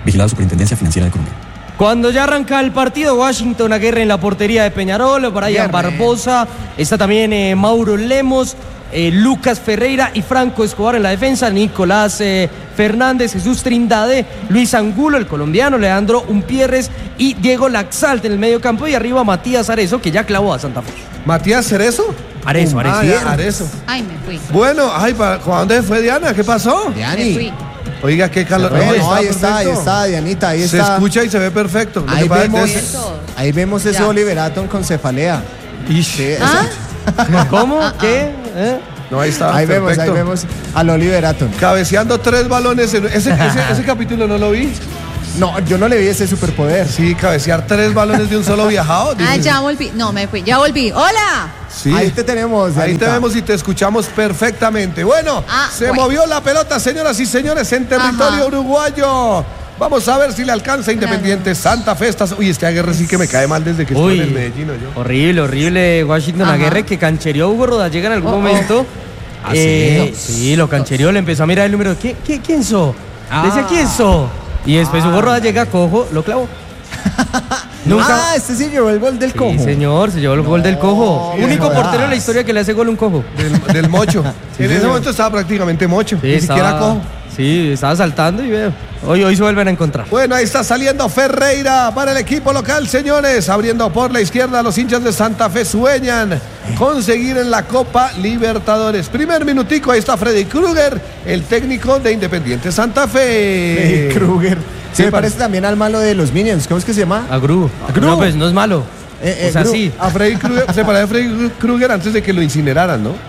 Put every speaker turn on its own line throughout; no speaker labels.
Vigilado Superintendencia Financiera de Colombia.
Cuando ya arranca el partido, Washington Aguirre en la portería de Peñarol, Brian Barbosa, está también Mauro Lemos, Lucas Ferreira y Franco Escobar en la defensa, Nicolás Fernández, Jesús Trindade, Luis Angulo, el colombiano, Leandro Umpierres y Diego Laxalt en el medio campo, y arriba Matías Arezo, que ya clavó a Santa Fe.
¿Matías Cerezo?
Arezo.
Arezo.
Ay, me fui.
Bueno, ¿para dónde fue Diana? ¿Qué pasó?
Me fui.
Oiga, qué calor.
Ahí está, Dianita, ahí está.
Se escucha y se ve perfecto.
Ahí vemos ese Oliver Atom con cefalea.
Sí,
¿Cómo? ¿Qué?
No, ahí está.
Ahí vemos al Oliver Atom.
Cabeceando 3 balones. Ese capítulo no lo vi.
No, yo no le vi ese superpoder.
Sí, cabecear 3 balones de un solo viajado.
Ya volví. No, me fui. Ya volví. ¡Hola!
Sí.
Ahí te tenemos,
Ahí
Dianita.
te vemos y te escuchamos perfectamente. Bueno, movió la pelota, señoras y señores, en territorio uruguayo. Vamos a ver si le alcanza Independiente Santa Fe. Este Aguirre sí que me cae mal desde que estuve en el Medellín.
Horrible Washington Aguirre, que canchereó a Hugo Rodallega en algún momento. Sí, lo canchereó, le empezó a mirar el número. ¿Quién sos? Decía, ¿quién sos? Y después Hugo Rodallega, cojo, lo clavó.
Nunca. Este sí llevó el gol del cojo.
Sí, señor, se llevó el gol del cojo. Único portero en la historia que le hace gol a un cojo.
Del mocho. En ese momento estaba prácticamente mocho. Ni siquiera cojo.
Sí, estaba saltando y hoy se vuelven a encontrar.
Bueno, ahí está saliendo Ferreira para el equipo local, señores. Abriendo por la izquierda, los hinchas de Santa Fe sueñan conseguir en la Copa Libertadores. Primer minutico, ahí está Freddy Krueger, el técnico de Independiente Santa Fe.
Freddy Krueger. Se parece también al malo de los Minions. ¿Cómo es que se llama?
A Gru. No, pues no es malo. O sea, sí.
A Freddy Krueger, se parece a Freddy Krueger antes de que lo incineraran, ¿no?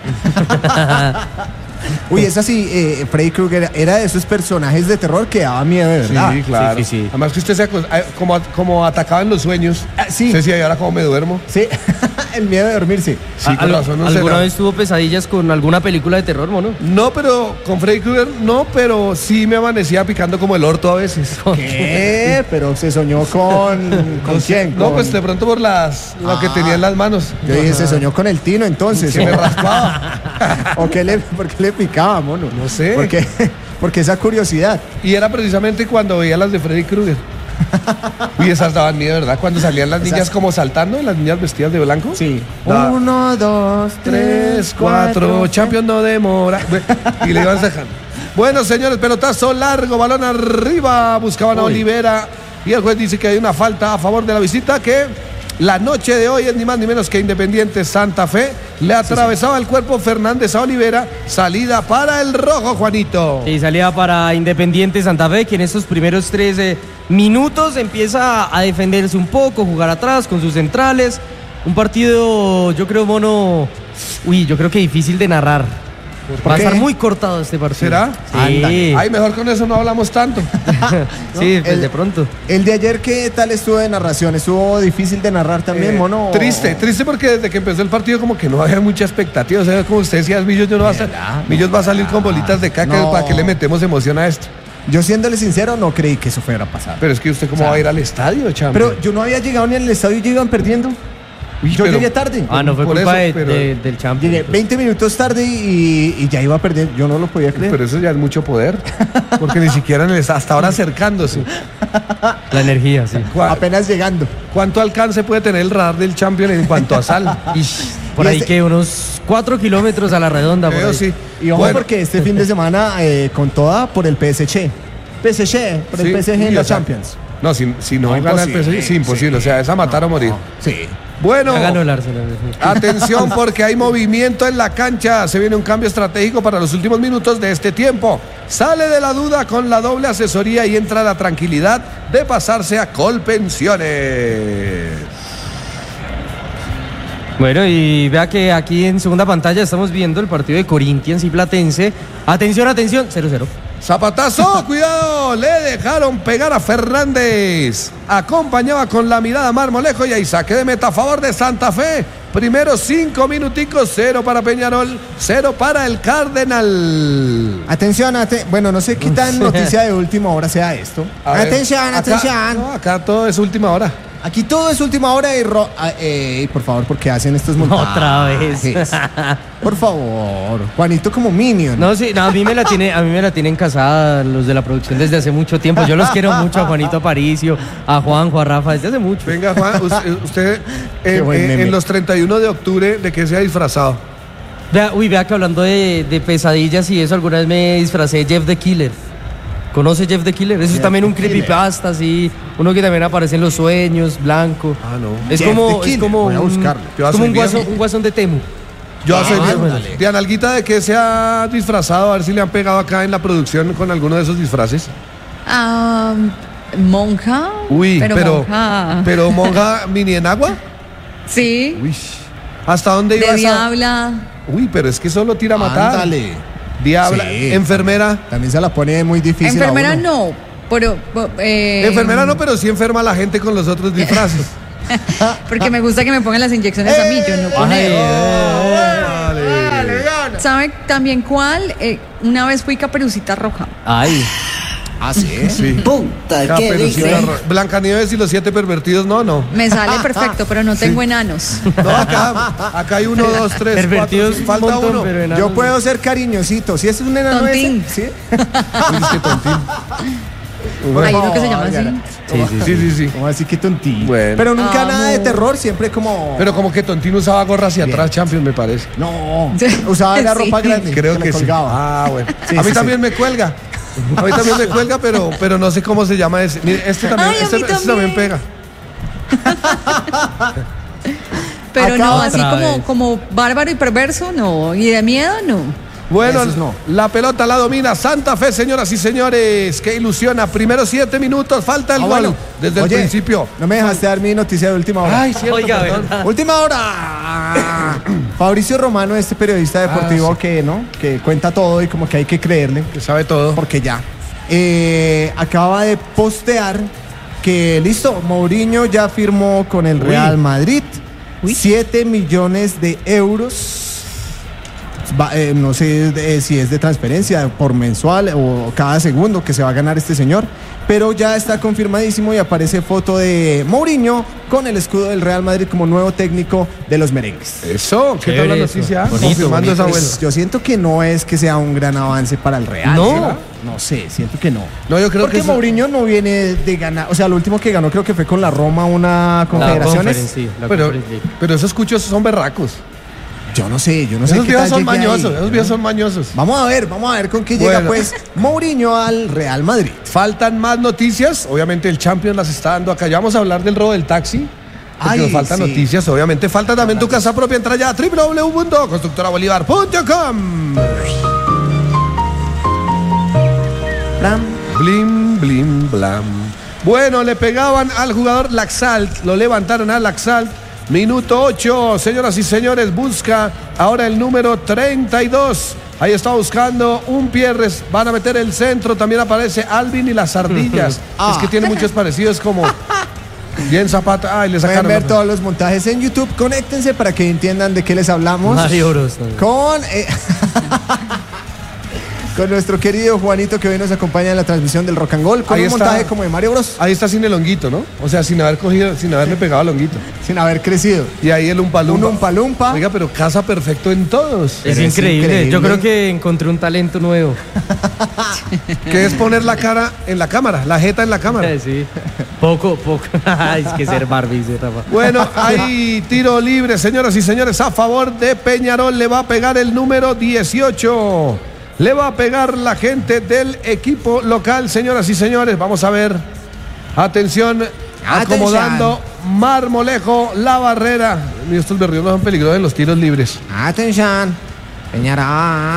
Uy, es así, Freddy Krueger era de esos personajes de terror que daba miedo, de verdad.
Sí, claro.
Sí.
Además que usted como atacaba en los sueños.
Sí.
Usted decía, ¿y ahora cómo me duermo?
Sí, el miedo de dormirse.
Sí, con razón, no
¿Alguna vez tuvo pesadillas con alguna película de terror, mono?
No, pero con Freddy Krueger no, pero sí me amanecía picando como el orto a veces.
¿Qué? ¿Pero se soñó con quién?
No, pues de pronto por lo que tenía en las manos.
Yo dije, se soñó con el Tino entonces.
Que me raspaba.
¿Por qué le picaba, mono?
No sé.
Porque esa curiosidad.
Y era precisamente cuando veía las de Freddy Krueger. Y esas daban miedo, ¿verdad? Cuando salían las niñas como saltando, las niñas vestidas de blanco.
Sí. 1, 2, 3, 4.
Champion no demora. Y le iban sacando. Bueno, señores, pelotazo largo, balón arriba. Buscaban a Olivera. Y el juez dice que hay una falta a favor de la visita, que la noche de hoy es ni más ni menos que Independiente Santa Fe. Le atravesaba el cuerpo Fernández a Olivera. Salida para el rojo, Juanito.
Sí, salida para Independiente Santa Fe, que en estos primeros 3 minutos empieza a defenderse un poco, jugar atrás con sus centrales. Un partido, yo creo, mono, yo creo que difícil de narrar. Va a estar muy cortado este partido.
¿Será?
Sí.
Ay, mejor con eso no hablamos tanto.
Sí, pues de pronto.
El de ayer, ¿qué tal estuvo de narración? ¿Estuvo difícil de narrar también, mono?
Triste porque desde que empezó el partido como que no había mucha expectativa. O sea, como usted decía, Millos va a salir con bolitas de caca.
No.
¿Para qué le metemos emoción a esto?
Yo, siéndole sincero, no creí que eso fuera a pasar.
Pero es que usted cómo va a ir al estadio, chamo.
Pero yo no había llegado ni al estadio y ya iban perdiendo. Yo llegué tarde.
No fue culpa del Champions.
Llegué 20 minutos tarde y ya iba a perder. Yo no lo podía creer.
Pero eso ya es mucho poder. Porque ni siquiera hasta ahora acercándose.
La energía, sí.
Apenas llegando.
¿Cuánto alcance puede tener el radar del Champions en cuanto a sal?
Por ahí que unos 4 kilómetros a la redonda.
Creo, sí.
Y ojo, porque este fin de semana con toda por el PSG. Por el PSG en la Champions.
No, si no gana el PSG, es imposible. O sea, es a matar o morir.
Sí.
Bueno,
ganó el Arsenal.
Atención porque hay movimiento en la cancha. Se viene un cambio estratégico para los últimos minutos de este tiempo. Sale de la duda con la doble asesoría y entra la tranquilidad de pasarse a Colpensiones.
Bueno, y vea que aquí en segunda pantalla estamos viendo el partido de Corinthians y Platense. Atención, 0-0.
Zapatazo, cuidado, le dejaron pegar a Fernández. Acompañaba con la mirada Marmolejo y ahí saque de meta a favor de Santa Fe. Primeros 5 minuticos, 0 para Peñarol, 0 para el Cardenal.
Atención, bueno, no sé qué tan noticia de última hora sea esto. Atención.
No, acá todo es última hora.
Aquí todo es última hora y por favor, ¿por qué hacen estos montajes?
Otra vez.
Por favor. Juanito como Minion.
No, sí, no, a mí me la tienen casada los de la producción desde hace mucho tiempo. Yo los quiero mucho, a Juanito Aparicio, a Juanjo, a Rafa, desde hace mucho.
Venga, Juan, usted en los 31 de octubre, ¿de qué se ha disfrazado?
Vea que hablando de pesadillas y eso, alguna vez me disfracé de Jeff the Killer. ¿Conoce Jeff the Killer? Eso es también un creepypasta, así. Uno que también aparece en los sueños, blanco.
Ah, no.
Es como
Voy a buscarlo.
un guasón de Temu.
Yo hace de Analguita, ¿de qué se ha disfrazado? A ver si le han pegado acá en la producción con alguno de esos disfraces.
Monja.
Uy,
monja.
pero monja mini en agua.
Sí.
Uy. ¿Hasta dónde iba
De
esa?
diabla.
Uy, pero es que solo tira a matar.
Ándale.
Diabla.
Sí.
Enfermera.
También se la pone muy difícil.
Enfermera
a uno.
no. Pero.
Enfermera no, pero sí enferma a la gente con los otros disfraces.
Porque me gusta que me pongan las inyecciones a mí, yo no poner. ¿Sabe también cuál? Una vez fui Caperucita Roja.
Ay.
Ah, sí.
Sí.
Puta, qué
Caperucita
rico.
Roja. Blancanieves y los 7 pervertidos, no.
Me sale perfecto, pero no tengo enanos.
No, acá hay 1, 2, 3,
Pervertidos
4, falta
un montón,
uno.
pero enanos
Yo
no.
puedo ser cariñosito. Si ese es un enano
Tontín.
ese, ¿sí?
Uy, es que tontín.
Hay uno que se llama así.
Sí.
¿Cómo así que tontín?
Bueno.
Pero nunca
Amo.
nada de terror, siempre como...
Pero como que Tontín usaba gorra hacia atrás, Champions, me parece.
No, usaba la
Sí.
ropa grande.
Creo
le
que sí.
colgaba.
Ah, bueno.
Sí,
a mí
sí,
también me cuelga. A mí también me cuelga, pero no sé cómo se llama ese. Mire, este también,
Ay, a mí
este también pega.
Pero no,
Acá
así
otra vez.
como bárbaro y perverso, no. Y de miedo, no.
Bueno,
Esos no.
la pelota la domina Santa Fe, señoras y señores. Qué ilusiona. Primeros 7 minutos, falta el gol.
Bueno.
Desde
Oye,
el principio.
No me dejaste dar mi noticia de última hora.
Ay, cierto,
Oiga,
perdón.
¿verdad?
Última hora. Fabricio Romano, este periodista deportivo que cuenta todo y como que hay que creerle,
Que sabe todo.
porque ya acaba de postear que listo, Mourinho ya firmó con el Real Madrid 7 millones de euros. No sé si es de transferencia por mensual o cada segundo que se va a ganar este señor, pero ya está confirmadísimo y aparece foto de Mourinho con el escudo del Real Madrid como nuevo técnico de los merengues.
Eso, ¿qué tal la
Chévere eso.
noticia?
Bonito,
Confirmando esa
Pues,
buena.
yo siento que no es que sea un gran avance para el Real.
No.
¿será? No sé, siento que no.
No, yo creo
Porque
que eso-
Mourinho no viene de ganar, o sea, lo último que ganó creo que fue con la Roma una confederaciones.
Pero esos cuchos son berracos.
Yo no sé
Esos
qué
viejos
tal
son
llegue
mañosos,
ahí.
esos viejos son mañosos.
Vamos a ver con qué llega
Bueno.
pues Mourinho al Real Madrid.
Faltan más noticias. Obviamente el Champions las está dando acá. Ya vamos a hablar del robo del taxi. Porque
Ay,
nos faltan
sí.
noticias. Obviamente falta también tu casa propia. Entra ya a www.constructorabolívar.com. Blim, blim, blam. Bueno, le pegaban al jugador Laxalt. Lo levantaron a Laxalt. Minuto 8. Señoras y señores, busca ahora el número 32. Ahí está buscando un Pierres. Van a meter el centro. También aparece Alvin y las ardillas. Es que tiene muchos parecidos como bien Zapata. Ay, le
Pueden
sacaron.
ver todos los montajes en YouTube. Conéctense para que entiendan de qué les hablamos.
Mario Bros. también.
Con nuestro querido Juanito que hoy nos acompaña en la transmisión del Rock and Roll con
Ahí
un
está.
montaje como de Mario Bros.
Ahí está sin el honguito, ¿no? O sea, sin haberle pegado al honguito.
Sin haber crecido.
Y ahí el Umpalumpa.
Un Umpalumpa.
Oiga, pero casa perfecto en todos.
Es
Pero es
increíble.
increíble.
Yo creo que encontré un talento nuevo.
Que es poner la cara en la cámara, la jeta en la cámara.
Sí. Poco. Es que ser Barbie, dice Rafa.
Bueno, hay tiro libre, señoras y señores, a favor de Peñarol. Le va a pegar el número 18. Le va a pegar la gente del equipo local, señoras y señores. Vamos a ver. Atención, acomodando Marmolejo la barrera. Y estos berriones son peligrosos en los tiros libres.
Atención, Peñarol.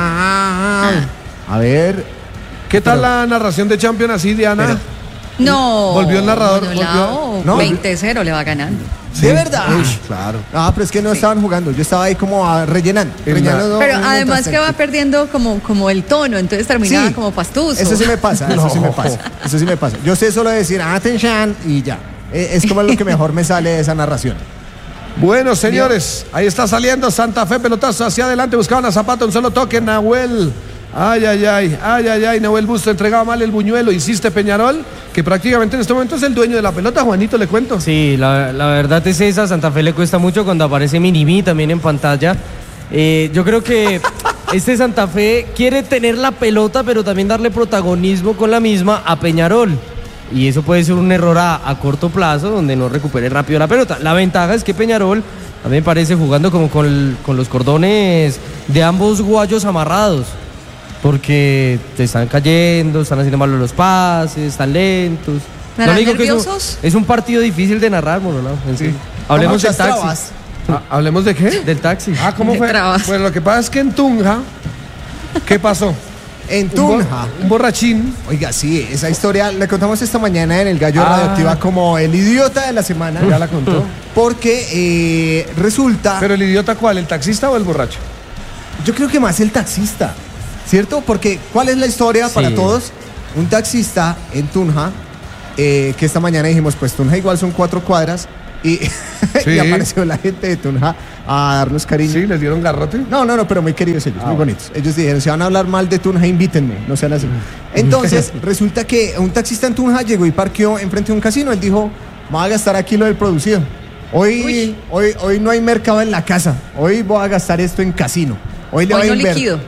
A ver.
¿Qué tal la narración de Champions así, Diana?
No.
Volvió el narrador,
Volvió.
¿no?
20-0 le va ganando.
¿De verdad?
Claro.
Ah, pero es que no estaban jugando. Yo estaba ahí como rellenando.
En la-
rellenando
Pero
mientras
además que va
tanto.
perdiendo como el tono, entonces terminaba
Sí.
como pastuso.
Eso sí me pasa,
No.
eso sí me pasa. Eso sí me pasa. Yo sé solo decir atención y ya. Es como lo que mejor me sale de esa narración.
Bueno, señores, ahí está saliendo Santa Fe, pelotazo hacia adelante, buscaban a Zapata, un solo toque, Nahuel Nahuel Busto entregaba mal el buñuelo, insiste Peñarol, que prácticamente en este momento es el dueño de la pelota, Juanito, le cuento.
Sí, la verdad es esa, Santa Fe le cuesta mucho cuando aparece Minimi también en pantalla. Yo creo que este Santa Fe quiere tener la pelota, pero también darle protagonismo con la misma a Peñarol. Y eso puede ser un error a corto plazo, donde no recupere rápido la pelota. La ventaja es que Peñarol también parece jugando como con los cordones de ambos guayos amarrados. Porque te están cayendo, están haciendo mal los pases, están lentos.
¿Estarán nerviosos?
Es un partido difícil de narrar, Morolao. Sí. Hablemos del taxi.
¿Hablemos de qué?
Del taxi.
¿Cómo fue? Pues lo que pasa es que en Tunja, ¿qué pasó?
En Tunja.
Un borrachín.
Oiga, sí, esa historia la contamos esta mañana en el Gallo Radioactiva como el idiota de la semana.
Ya la contó.
Porque resulta...
¿Pero el idiota cuál? ¿El taxista o el borracho?
Yo creo que más el taxista, ¿cierto? Porque ¿cuál es la historia para todos? Un taxista en Tunja, que esta mañana dijimos, pues Tunja igual son 4 cuadras, y, y apareció la gente de Tunja a darnos cariño.
¿Sí? ¿Les dieron garrote?
No, pero muy queridos ellos, muy bonitos. Ellos dijeron, si van a hablar mal de Tunja, invítenme, no sean así. Entonces, resulta que un taxista en Tunja llegó y parqueó enfrente de un casino. Él dijo, me voy a gastar aquí lo del producido. Hoy no hay mercado en la casa. Hoy voy a gastar esto en casino. Hoy le voy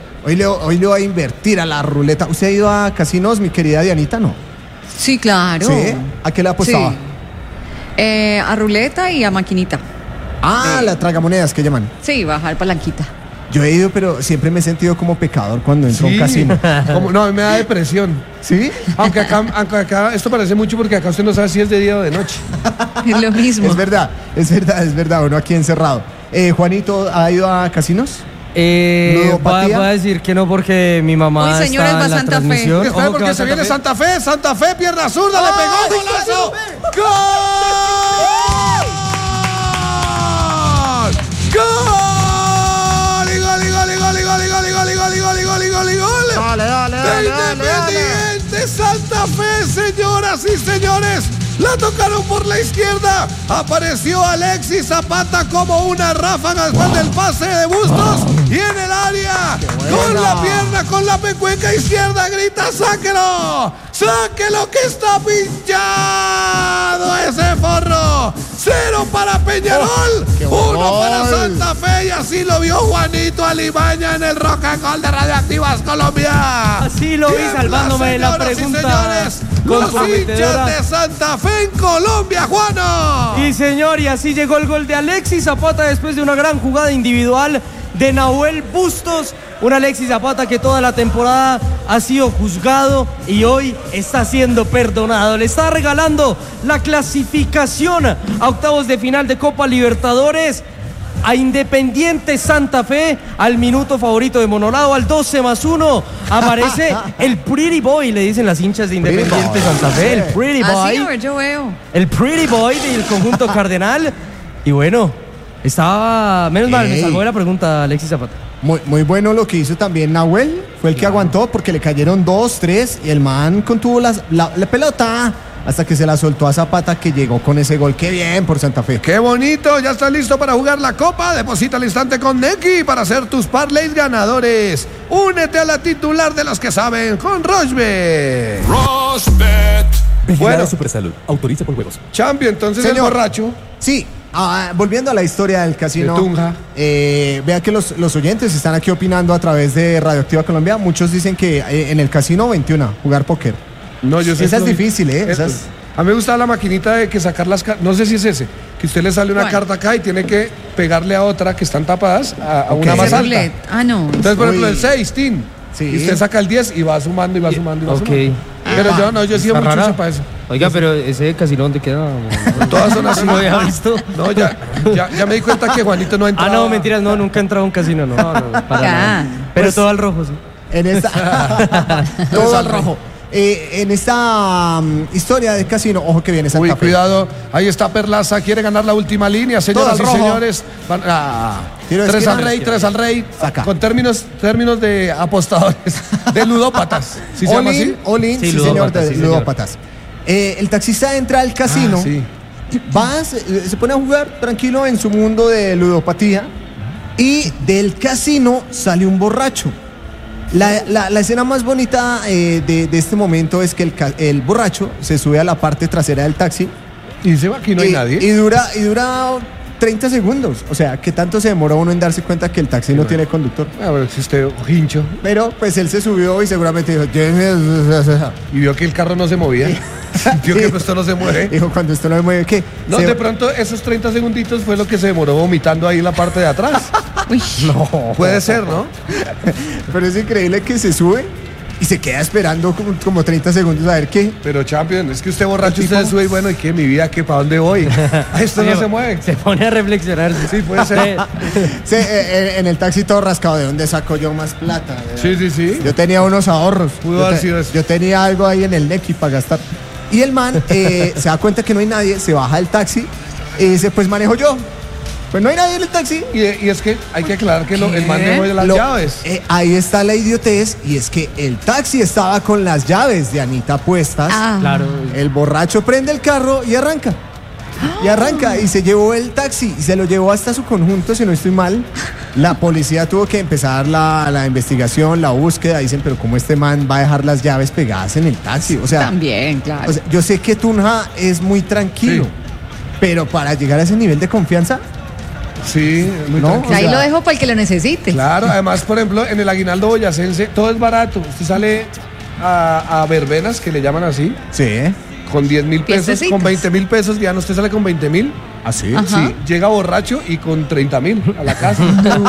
a invertir a la ruleta. ¿Usted ha ido a casinos, mi querida Dianita? No.
Sí, claro.
¿Sí? ¿A qué le apostaba?
Sí. A ruleta y a maquinita.
La tragamonedas que llaman.
Sí, bajar palanquita.
Yo he ido, pero siempre me he sentido como pecador cuando entro a un casino.
No, me da depresión.
¿Sí?
Aunque acá esto parece mucho porque acá usted no sabe si es de día o de noche.
Es lo mismo.
Es verdad. Uno aquí encerrado. Juanito, ¿ha ido a casinos?
Voy a decir que no porque mi mamá
Uy, señores,
está en la
Santa Fe.
transmisión.
Espera porque se viene Santa Fe, pierna zurda, le pegó, golazo. ¡Gol! ¡Gol!
Dale.
Independiente Santa Fe, señoras y señores. La tocaron por la izquierda. Apareció Alexis Zapata como una ráfaga después del pase de Bustos. Y en el área, con la pierna, con la pecueca izquierda, grita: ¡sáquelo! ¡Sáquelo que está pinchado ese forro! 0 para Peñarol, 1 para Santa Fe. Y así lo vio Juanito Alimaña en el Rock and Roll de Radioactivas Colombia.
Así lo vi, salvándome de la pregunta.
Los hinchas de Santa Fe en Colombia, Juano.
Y señor, y así llegó el gol de Alexis Zapata después de una gran jugada individual de Nahuel Bustos. Un Alexis Zapata que toda la temporada ha sido juzgado y hoy está siendo perdonado. Le está regalando la clasificación a octavos de final de Copa Libertadores a Independiente Santa Fe, al minuto favorito de Monolao, al 12+1. Aparece el Pretty Boy, le dicen las hinchas de Independiente Santa Fe. El Pretty Boy.
Así, yo veo.
El Pretty Boy del conjunto cardenal. Y bueno, estaba... Menos mal, me salvó de la pregunta Alexis Zapata.
Muy bueno lo que hizo también Nahuel. Fue el que aguantó porque le cayeron 2, 3 y el man contuvo la pelota hasta que se la soltó a Zapata, que llegó con ese gol. ¡Qué bien por Santa Fe!
¡Qué bonito! Ya está listo para jugar la Copa. Deposita al instante con Nequi para hacer tus parlays ganadores. Únete a la titular de los que saben con Rochbet.
Vigilado Supersalud. Autoriza por juegos.
Champion, entonces el borracho.
Sí. Volviendo a la historia del casino
de Tunja.
Vea que los oyentes están aquí opinando a través de Radioactiva Colombia. Muchos dicen que en el casino 21 jugar póker.
No, yo sé.
Esa es difícil,
A mí me gusta la maquinita de que sacar las cartas. No sé si es ese. Que usted le sale una carta acá y tiene que pegarle a otra que están tapadas a una más alta.
No.
Entonces, por ejemplo, el 6, Tin.
Sí.
Y usted saca el 10 y va sumando y va sumando y va sumando. Pero yo he sido muy chucho para eso.
Oiga, pero ese casino, ¿dónde queda?
Todas son así.
¿No había visto?
No, ya me di cuenta que Juanito no ha entrado.
No, mentiras, no, nunca he entrado a un casino, no. Para nada. Pero
Pues,
todo al rojo, sí.
En esta... todo al rojo. En esta historia del casino, ojo que viene Santa Fe.
Cuidado, ahí está Perlaza, quiere ganar la última línea, señoras y señores. 3 al rey,
Saca.
con términos de apostadores, de ludópatas. ¿Sí se llama así?
All-in, sí, señor, de ludópatas. El taxista entra al casino, se pone a jugar tranquilo en su mundo de ludopatía y del casino sale un borracho. La escena más bonita de este momento es que el borracho se sube a la parte trasera del taxi.
Y dice, aquí no hay nadie.
Y dura 30 segundos. O sea, ¿qué tanto se demora uno en darse cuenta que el taxi no tiene conductor?
A ver, si usted hincho.
Pero pues él se subió y seguramente dijo,
Y vio que el carro no se movía. Vio que esto no se mueve.
dijo, cuando esto no se mueve, ¿qué?
No, de pronto esos 30 segunditos fue lo que se demoró vomitando ahí en la parte de atrás.
Uy.
No.
Puede ser, ¿no?
Pero es increíble que se sube y se queda esperando como 30 segundos a ver qué.
Pero Champion, es que usted borracho, usted sube y bueno, ¿y qué? Mi vida, ¿qué? ¿Para dónde voy? Esto no se mueve.
Se pone a reflexionar.
Sí, puede ser.
Sí, en el taxi todo rascado, ¿de dónde saco yo más plata?
Sí.
Yo tenía unos ahorros.
Pudo haber sido eso.
Yo tenía algo ahí en el Nequi para gastar. Y el man se da cuenta que no hay nadie, se baja del taxi y dice, pues manejo yo. Pues no hay nadie en el taxi.
Y es que hay que aclarar que el man dejó las llaves.
Ahí está la idiotez, y es que el taxi estaba con las llaves de Anita puestas.
Claro.
El borracho prende el carro y arranca. Y se llevó el taxi y se lo llevó hasta su conjunto, si no estoy mal. La policía tuvo que empezar la investigación, la búsqueda. Dicen, pero ¿cómo este man va a dejar las llaves pegadas en el taxi? O sea,
También, claro.
o sea, yo sé que Tunja es muy tranquilo,
Sí.
pero para llegar a ese nivel de confianza,
Sí, muy
No,
tranquilo.
Ahí
o sea,
lo dejo para el que lo necesite.
Claro, además, por ejemplo, en el aguinaldo boyacense todo es barato. Usted sale a verbenas, que le llaman así,
sí,
con 10.000 pesos,
Fiestecitas.
con 20.000 pesos, ya no, usted sale con 20.000.
así.
Ajá.
Sí, llega borracho y con 30.000 a la casa.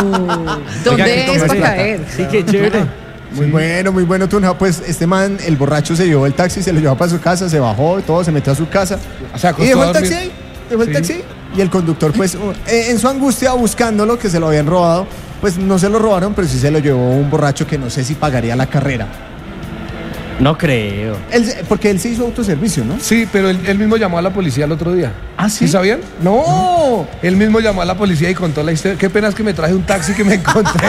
¿Dónde es para caer?
Sí, qué chévere.
Muy bueno, Tunja. Pues este man, el borracho, se llevó el taxi, se lo llevó para su casa, se bajó y todo, se metió a su casa.
O sea,
Y
costó
dejó el
dormir.
taxi ahí, dejó el
Sí.
taxi. Y el conductor, pues, en su angustia buscándolo, que se lo habían robado, pues no se lo robaron, pero sí se lo llevó un borracho que no sé si pagaría la carrera.
No creo.
Porque él se hizo autoservicio, ¿no?
Sí, pero él mismo llamó a la policía el otro día.
¿Ah, sí?
sabían?
¡No!
Él mismo llamó a la policía y contó la historia. Qué pena es que me traje un taxi que me encontré.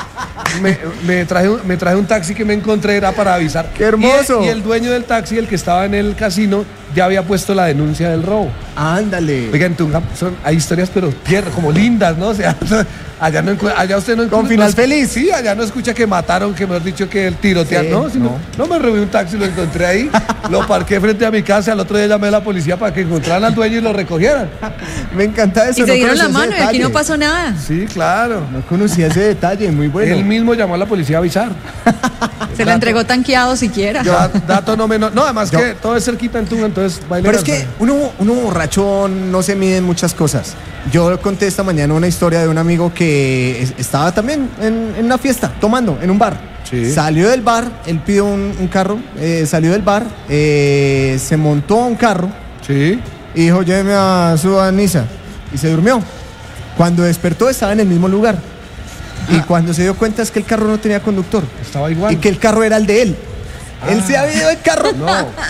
me traje un taxi que me encontré, era para avisar.
¡Qué hermoso!
Y el dueño del taxi, el que estaba en el casino, ya había puesto la denuncia del robo.
Ándale.
Oiga, en Tunja hay historias, pero como lindas, ¿no? O sea, allá usted no
Con final feliz.
Sí, allá no escucha que mataron, que mejor dicho que el tirotear,
Sí,
¿no? No me robé un taxi, lo encontré ahí, lo parqué frente a mi casa, al otro día llamé a la policía para que encontraran al dueño y lo recogieran.
Me encanta eso.
Y se dieron la
conocía ese
mano y aquí no
detalle.
pasó nada.
Sí, claro.
No conocía ese detalle, muy bueno.
Él mismo llamó a la policía a avisar.
Se lo entregó tanqueado siquiera.
Dato no menor. No, además que todo es cerquita en Tunja, entonces baile.
Pero es que uno borracho no se mide en muchas cosas. Yo conté esta mañana una historia de un amigo que estaba también en una fiesta, tomando, en un bar.
Sí.
Salió del bar, él pidió un carro, salió del bar, se montó a un carro
Sí.
y dijo, lléveme a su Niza. Y se durmió. Cuando despertó estaba en el mismo lugar. Y cuando se dio cuenta es que el carro no tenía conductor.
Estaba igual.
Y que el carro era el de él. Él se había ido del carro
No.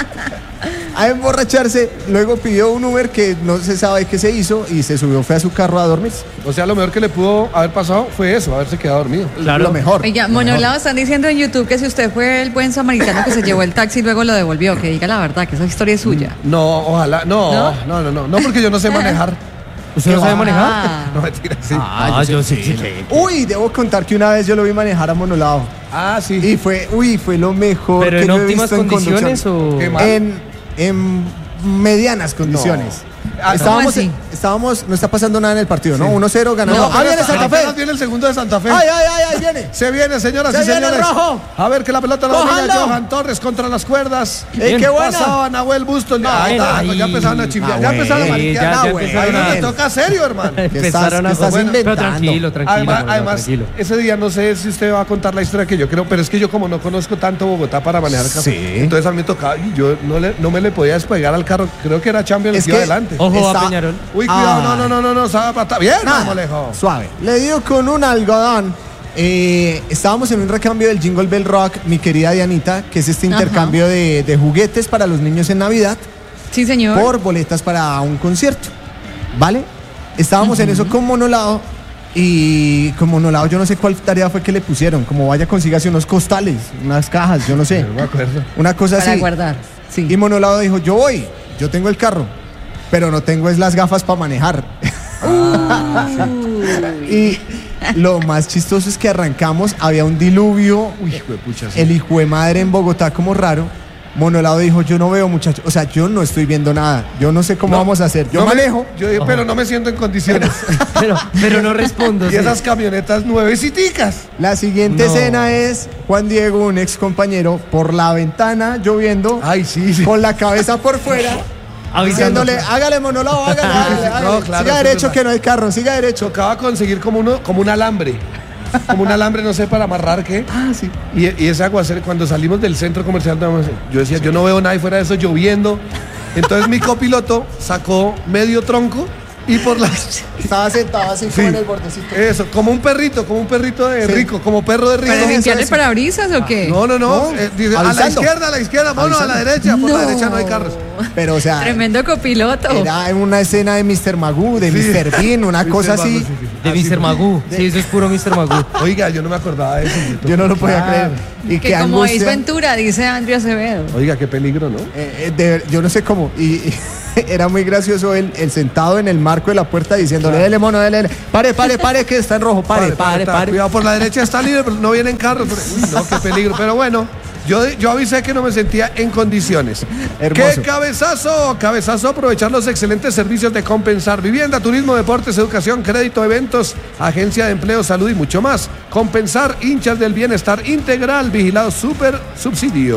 a emborracharse, luego pidió un Uber que no se sabe qué se hizo y se subió, fue a su carro a dormir.
O sea, lo mejor que le pudo haber pasado fue eso, haberse quedado dormido.
Claro.
Lo mejor.
Oiga, Monolado, están diciendo en YouTube que si usted fue el buen samaritano que se llevó el taxi y luego lo devolvió, que diga la verdad, que esa historia es suya.
No, ojalá. No, porque yo no sé manejar.
¿Usted no sabe manejar?
Ah.
No, mentira, sí.
Yo sí.
Uy, debo contar que una vez yo lo vi manejar a Monolado.
Ah, sí.
Y fue lo mejor
¿Pero
que
en
yo he
óptimas
visto en
condiciones
conducción.
o...?
Qué mal.
En medianas condiciones.
Ah,
Estábamos, no está pasando nada en el partido, ¿no? 1-0 ganando.
No,
¡Ah, viene Santa Fe!
Apenas viene el segundo de Santa Fe.
¡Ay, viene!
Se viene, señoras
Se
y
viene
señores.
rojo.
A ver que la pelota la domina
¡Cójanlo!
Johan Torres contra las cuerdas.
¡Ey, qué buena!
Pasaba Nahuel Bustos.
Ay,
Ya empezaron a chimbear. Ya
Nahuel.
empezaron a mariquear.
Ya
Nahuel.
empezaron
Ahí
a-
me toca serio, hermano.
Empezaron a
estás
Bueno, pero
inventando?
tranquilo,
Además,
tranquilo.
ese día no sé si usted va a contar la historia que yo creo, pero es que yo como no conozco tanto Bogotá para manejar carro,
Sí.
entonces a mí me tocaba y yo no me le podía despegar al carro. Creo que era Champions,
Es
le iba
que-
adelante.
Ojo
Está-
a Peñarol.
Uy, cuidado,
Ah.
no, está bien,
Nada,
vamos lejos.
suave. Le dio con un algodón. Estábamos en un recambio del Jingle Bell Rock, mi querida Dianita, que es este
Ajá.
intercambio de juguetes para los niños en Navidad
Sí, señor.
por boletas para un concierto. ¿Vale? Estábamos en eso con Monolado. Y con Monolado yo no sé cuál tarea fue que le pusieron. Como vaya, consígase unos costales, unas cajas, yo no sé.
No me acuerdo.
Una cosa
Para
así.
guardar. Sí.
Y Monolado dijo, yo voy, yo tengo el carro, pero no tengo es las gafas para manejar. y lo más chistoso es que arrancamos, había un diluvio,
Pucha, sí.
el hijo de madre en Bogotá como raro. Monolado dijo, yo no veo, muchachos, o sea, yo no estoy viendo nada, yo no sé cómo vamos a hacer, yo manejo.
Yo dije, pero no me siento en condiciones.
pero no respondo.
Y
sí.
esas camionetas nueveciticas.
La siguiente
No.
escena es Juan Diego, un ex compañero, por la ventana, lloviendo,
Ay, sí.
con la cabeza por fuera, diciéndole, hágale Monolado, hágale.
No, claro,
siga
eso
derecho
es
que no hay carro, siga derecho.
Tocaba conseguir como un alambre. Como un alambre, no sé, para amarrar qué.
Sí.
Y ese aguacero, cuando salimos del centro comercial, yo decía, yo no veo nada y fuera de eso lloviendo. Entonces mi copiloto sacó medio tronco y por las...
Estaba sentado así como en el bordecito.
Eso, como un perrito de rico, como perro de rico.
¿Para limpiar el
eso.
parabrisas o qué?
No.
Avisando.
Dice, a la izquierda, mono, a la derecha. Por la derecha no hay carros.
Pero, o sea,
Tremendo copiloto.
era en una escena de Mr. Magoo, de Mr. Bean, una cosa así.
Sí.
De Mr. Magoo. Sí, eso es puro Mr. Magoo.
Oiga, yo no me acordaba de eso.
Yo no lo podía creer. Y
Que
qué
como
angustia.
Ace Ventura, dice Andrea Acevedo.
Oiga, qué peligro, ¿no?
Yo no sé cómo. Y era muy gracioso el sentado en el marco de la puerta diciéndole, dele, mono, dele. Pare, que está en rojo. Pare.
Cuidado, por la derecha está libre, pero no vienen carros. Uy, no, qué peligro. Pero bueno, yo avisé que no me sentía en condiciones.
Hermoso.
¡Qué cabezazo! Cabezazo, aprovechar los excelentes servicios de Compensar. Vivienda, turismo, deportes, educación, crédito, eventos, agencia de empleo, salud y mucho más. Compensar, hinchas del bienestar integral, vigilado super subsidio.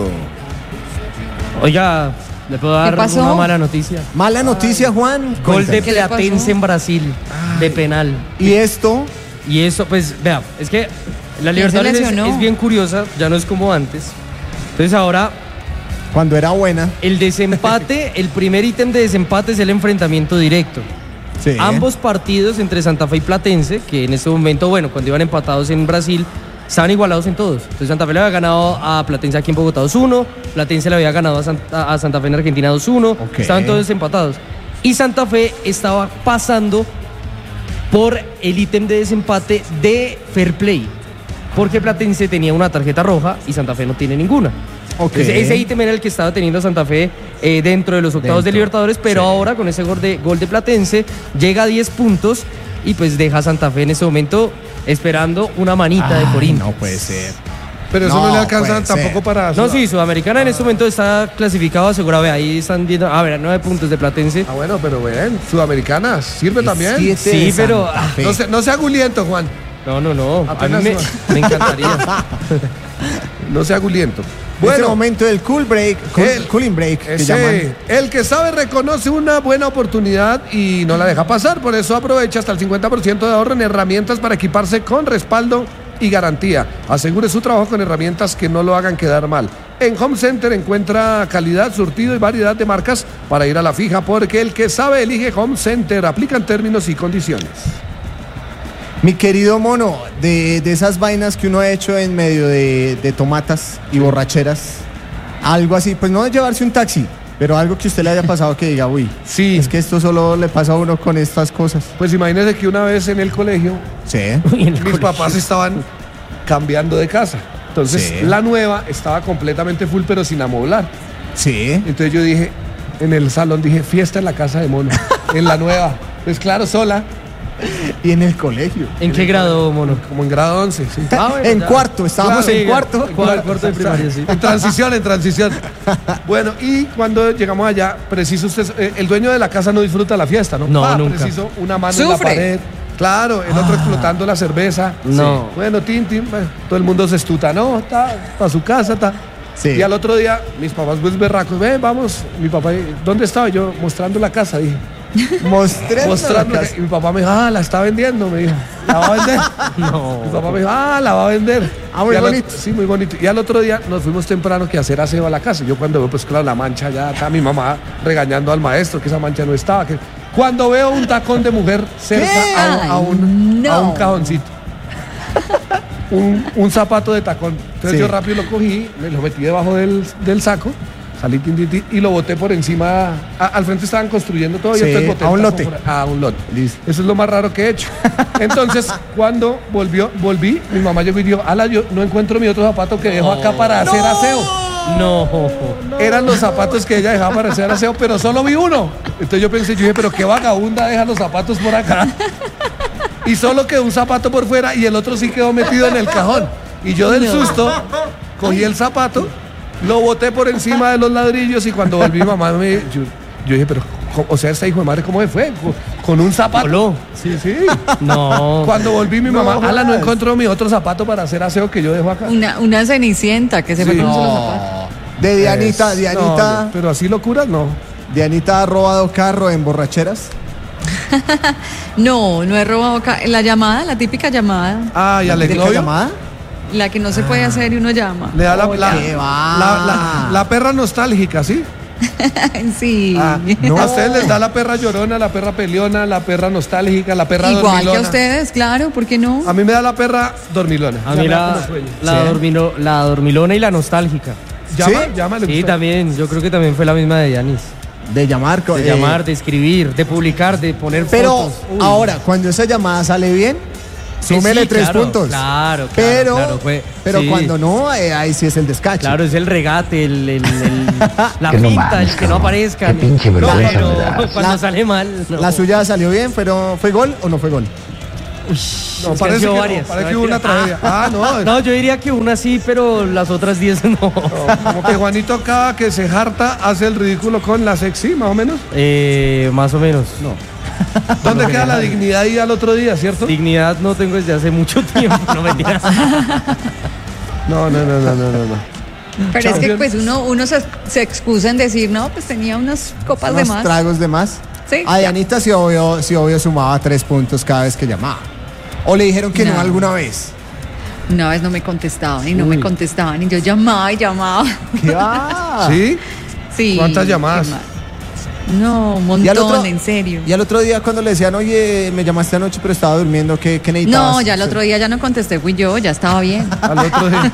Oiga, ¿le puedo dar
pasó?
una mala noticia?
Mala noticia, Juan.
Gol de
¿Qué le
Platense
pasó?
en Brasil, de penal.
Y esto,
Y eso, pues, vea, es que la
¿Quién se
Libertadores
lesionó?
es bien curiosa, ya no es como antes. Entonces ahora
cuando era buena.
el desempate, el primer ítem de desempate es el enfrentamiento directo.
Sí.
Ambos partidos entre Santa Fe y Platense, que en este momento, bueno, cuando iban empatados en Brasil, estaban igualados en todos. Entonces Santa Fe le había ganado a Platense aquí en Bogotá 2-1, Platense le había ganado a Santa Fe en Argentina 2-1,
Ok.
estaban todos empatados. Y Santa Fe estaba pasando por el ítem de desempate de Fair Play, porque Platense tenía una tarjeta roja y Santa Fe no tiene ninguna.
Ok.
Entonces, ese ítem era el que estaba teniendo Santa Fe dentro de los octavos de
Dentro,
Libertadores, pero
sí.
ahora con ese gol de Platense llega a 10 puntos y pues deja a Santa Fe en ese momento esperando una manita de Corinthians.
No puede ser.
Pero eso
No,
no le alcanza
puede
tampoco
ser.
para...
No, sí, Sudamericana en este momento está clasificado asegurado. Ahí están viendo, a ver, 9 puntos de Platense.
Ah, bueno, pero ven, Sudamericana, sirve también.
7
Sí,
de
pero,
Santa Fe.
No sea guliento, Juan.
No. A
Apenas
mí me encantaría.
No sea guliento.
Este
Bueno,
momento del cool break, cooling break, que llaman.
el que sabe reconoce una buena oportunidad y no la deja pasar. Por eso aprovecha hasta el 50% de ahorro en herramientas para equiparse con respaldo y garantía. Asegure su trabajo con herramientas que no lo hagan quedar mal. En Home Center encuentra calidad, surtido y variedad de marcas para ir a la fija, porque el que sabe elige Home Center. Aplican términos y condiciones.
Mi querido mono, de esas vainas que uno ha hecho en medio de tomatas y borracheras, algo así, pues no de llevarse un taxi, pero algo que usted le haya pasado que diga, uy,
Sí.
es que esto solo le pasa a uno con estas cosas.
Pues imagínese que una vez en el colegio
Sí.
mis papás estaban cambiando de casa. Entonces
Sí.
la nueva estaba completamente full pero sin amoblar.
Sí.
Entonces yo dije, en el salón dije, fiesta en la casa de mono, en la nueva. Pues claro, sola,
Y en el colegio.
¿En qué grado, mono?
como en grado 11. Sí.
En cuarto, estábamos
Claro,
en
sí,
cuarto.
Cuarto de primaria, sí.
En transición. Bueno, y cuando llegamos allá, preciso usted, el dueño de la casa no disfruta la fiesta, ¿no?
No, nunca.
Preciso una mano en la
Sufre.
pared. Claro, el otro explotando la cerveza.
No.
Sí. Bueno, bueno, todo el mundo se estuta, ¿no? Está para su casa, está.
Sí.
Y al otro día, mis papás pues berracos, ven, vamos. Mi papá, ¿dónde estaba yo? Mostrando la casa, dije. Mostrando
la
que-
casa.
y mi papá me dijo, la está vendiendo, me dijo. ¿La va a vender?
No.
Mi papá me dijo, la va a vender.
Muy
Y al
bonito.
sí, muy bonito. Y al otro día nos fuimos temprano que a hacer aseo a la casa. Yo cuando veo, pues claro, la mancha ya acá, mi mamá regañando al maestro que esa mancha no estaba. Cuando veo un tacón de mujer cerca
¿Qué?
a un cajoncito. Un zapato de tacón. Entonces
Sí.
yo rápido lo cogí, me lo metí debajo del saco, salí y lo boté por encima. Al frente estaban construyendo todo y
Sí,
entonces boté
a
el
un
tacón
lote.
a un lote.
Listo.
Eso es lo más raro que he hecho. Entonces, cuando volví, mi mamá llegó y dijo, yo no encuentro mi otro zapato que dejo acá para hacer aseo.
No.
Eran los zapatos que ella dejaba para hacer aseo, pero solo vi uno. Entonces yo dije, pero qué vagabunda deja los zapatos por acá. y solo quedó un zapato por fuera y el otro sí quedó metido en el cajón. Y yo del susto cogí el zapato, lo boté por encima de los ladrillos y cuando volví mamá yo dije, pero, o sea, esta hijo de madre, ¿cómo se fue? Con un zapato.
¿Voló?
Sí, sí.
No.
Cuando volví mi mamá,
No,
no encontró mi otro zapato para hacer aseo que yo dejo acá.
Una cenicienta que se fue
Sí.
con un solo
No.
zapato.
De Dianita,
No, pero así locuras no.
Dianita ha robado carro en borracheras.
No he robado la llamada, la típica llamada,
Ah, y al
¿De qué
exnovio
llamada?
la que no se puede hacer y uno llama.
le da
¿qué va?
la perra nostálgica, ¿sí?
Sí.
Ah,
No.
A ustedes les da la perra llorona, la perra peleona, la perra nostálgica, la perra
Igual
dormilona.
que a ustedes, claro, ¿por qué no?
A mí me da la perra dormilona.
A
Ya
mí
me da como sueño.
la dormilona y la nostálgica.
Llama,
¿Sí?
llama, le
Sí,
gusta.
también. Yo creo que también fue la misma de Yanis.
De llamar.
De llamar, de escribir, de publicar, de poner
Pero
fotos. Uy.
ahora, cuando esa llamada sale bien, súmele
Sí,
3
claro,
puntos.
Claro,
Pero
sí.
cuando no, ahí sí es el descache.
Claro, es el regate, la
Que no
pinta,
mames,
el que no aparezca.
qué pinche vergüenza
pero
me da.
cuando sale mal. No.
La suya salió bien, pero ¿fue gol o no fue gol?
No,
Es que han
parece
sido
que,
varias,
no, parece
no,
que hubo una
mentira.
tragedia. Ah, no.
No, yo diría que una sí, pero las otras 10 no.
Como que Juanito cada que se harta hace el ridículo con la sexy, más o menos.
Más o menos. No.
¿Dónde queda la dignidad ahí al otro día, cierto?
Dignidad no tengo desde hace mucho tiempo, no mentiras.
No.
Pero es que
Champions.
pues uno se excusa en decir, no, pues tenía unas copas de
Unos
más.
tragos de más.
Sí,
A
ya.
Dianita sí obvio sumaba 3 puntos cada vez que llamaba. ¿O le dijeron que no,
No.
alguna vez?
Una vez no me contestaban y yo llamaba y llamaba.
¿Qué va?
¿Sí?
Sí.
¿Cuántas llamadas?
qué mal. No, un
Y al
montón,
otro-
en serio.
Y al otro día cuando le decían, oye, me llamaste anoche pero estaba durmiendo, ¿qué necesitabas?
No, ya el otro día ya no contesté, fui yo, ya estaba bien.
Al otro día.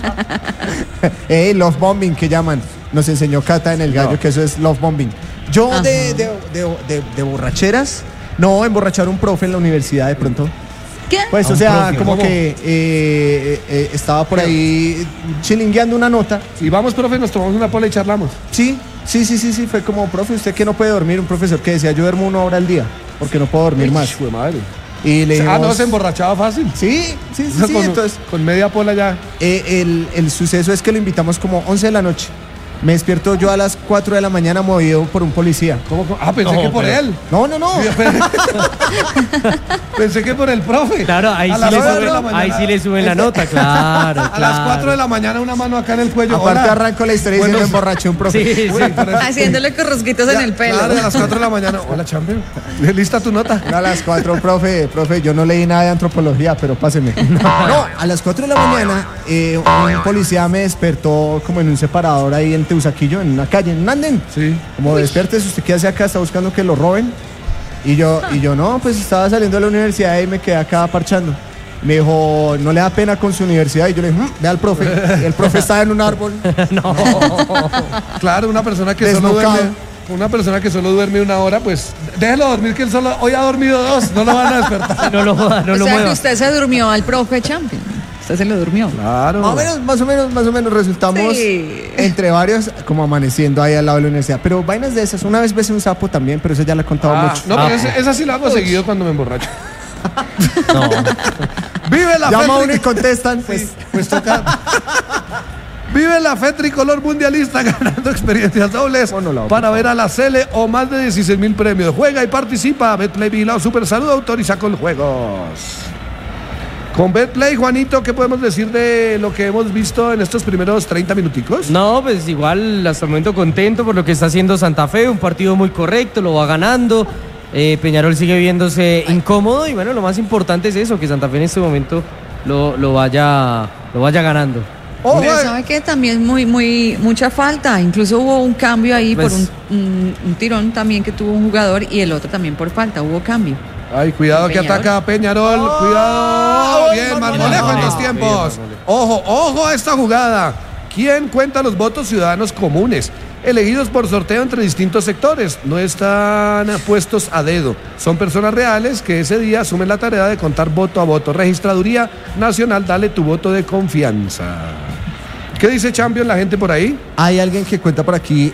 Love bombing que llaman. Nos enseñó Cata en el gallo
No.
que eso es love bombing. Yo
Ajá.
de borracheras, no, emborrachar un profe en la universidad de pronto.
¿Qué?
Pues,
¿A
o
un
sea,
profe?
como
¿Cómo?
que estaba por ahí chilingueando una nota.
Y vamos, profe, nos tomamos una pola y charlamos.
Sí, fue como, profe, usted que no puede dormir, un profesor que decía, yo duermo 1 hora al día, porque no puedo dormir más.
Hijo de madre.
Y le dijimos,
No, se emborrachaba fácil.
Sí,
con,
entonces,
con media pola ya.
el suceso es que lo invitamos como 11 de la noche. Me despierto yo a las 4 de la mañana movido por un policía.
¿Cómo? Ah, pensé
No,
que por
pero-
él.
No.
Pensé que por el profe.
Claro, ahí
A
sí,
las
le
4 de
suben,
la mañana.
ahí sí le suben la nota, claro.
A las 4 de la mañana una mano acá en el cuello.
Aparte
Hola.
arranco la historia diciendo
Buenos-
emborraché un profe.
Sí, sí.
Uy, por eso-
Haciéndole corrosquitos en el pelo.
Claro, a las 4 de la mañana. Hola, champion. ¿Lista tu nota?
A las 4, profe, yo no leí nada de antropología, pero páseme. No, a las 4 de la mañana un policía me despertó como en un separador ahí en Teusaquillo, en una calle, en un andén.
Sí.
Como despiértese, usted qué hace acá, está buscando que lo roben. Y yo no, pues estaba saliendo de la universidad y me quedé acá parchando. Me dijo, ¿no le da pena con su universidad? Y yo le dije, ve al profe. Y el profe estaba en un árbol.
Claro, una persona que
Desnucado.
Una persona que solo duerme 1 hora, pues déjelo dormir que él solo hoy ha dormido 2, no lo van a despertar.
No lo
o
mueva.
sea que usted se durmió al profe Champion. Usted se lo durmió.
Claro.
Más o menos resultamos
Sí.
entre varios como amaneciendo ahí al lado de la universidad. Pero vainas de esas, una vez besé un sapo también, pero eso ya la he contado mucho.
No, pero esa sí la hago seguido cuando me emborracho.
No.
Vive la
Llama
fe
uno y contestan.
pues toca. Vive la fe tricolor mundialista ganando experiencias dobles
Bueno, la otra.
para ver a la Cele o más de 16,000 premios. Juega y participa. Betplay Vigilado Super Salud autoriza con juegos. Con Betplay, Juanito, ¿qué podemos decir de lo que hemos visto en estos primeros 30 minuticos?
No, pues igual hasta el momento contento por lo que está haciendo Santa Fe, un partido muy correcto, lo va ganando. Peñarol sigue viéndose incómodo y bueno, lo más importante es eso, que Santa Fe en este momento lo vaya ganando.
Ojo,
Pero sabe que también mucha falta. Incluso hubo un cambio ahí
Pues-
por un tirón también que tuvo un jugador y el otro también por falta. Hubo cambio.
Ay, cuidado que
Peñarol.
ataca a Peñarol. Cuidado. Bien, Marmolejo en los tiempos. Ojo a esta jugada. ¿Quién cuenta los votos ciudadanos comunes? Elegidos por sorteo entre distintos sectores. No están puestos a dedo. Son personas reales que ese día asumen la tarea de contar voto a voto. Registraduría Nacional, dale tu voto de confianza. ¿Qué dice Champion la gente por ahí?
Hay alguien que cuenta por aquí,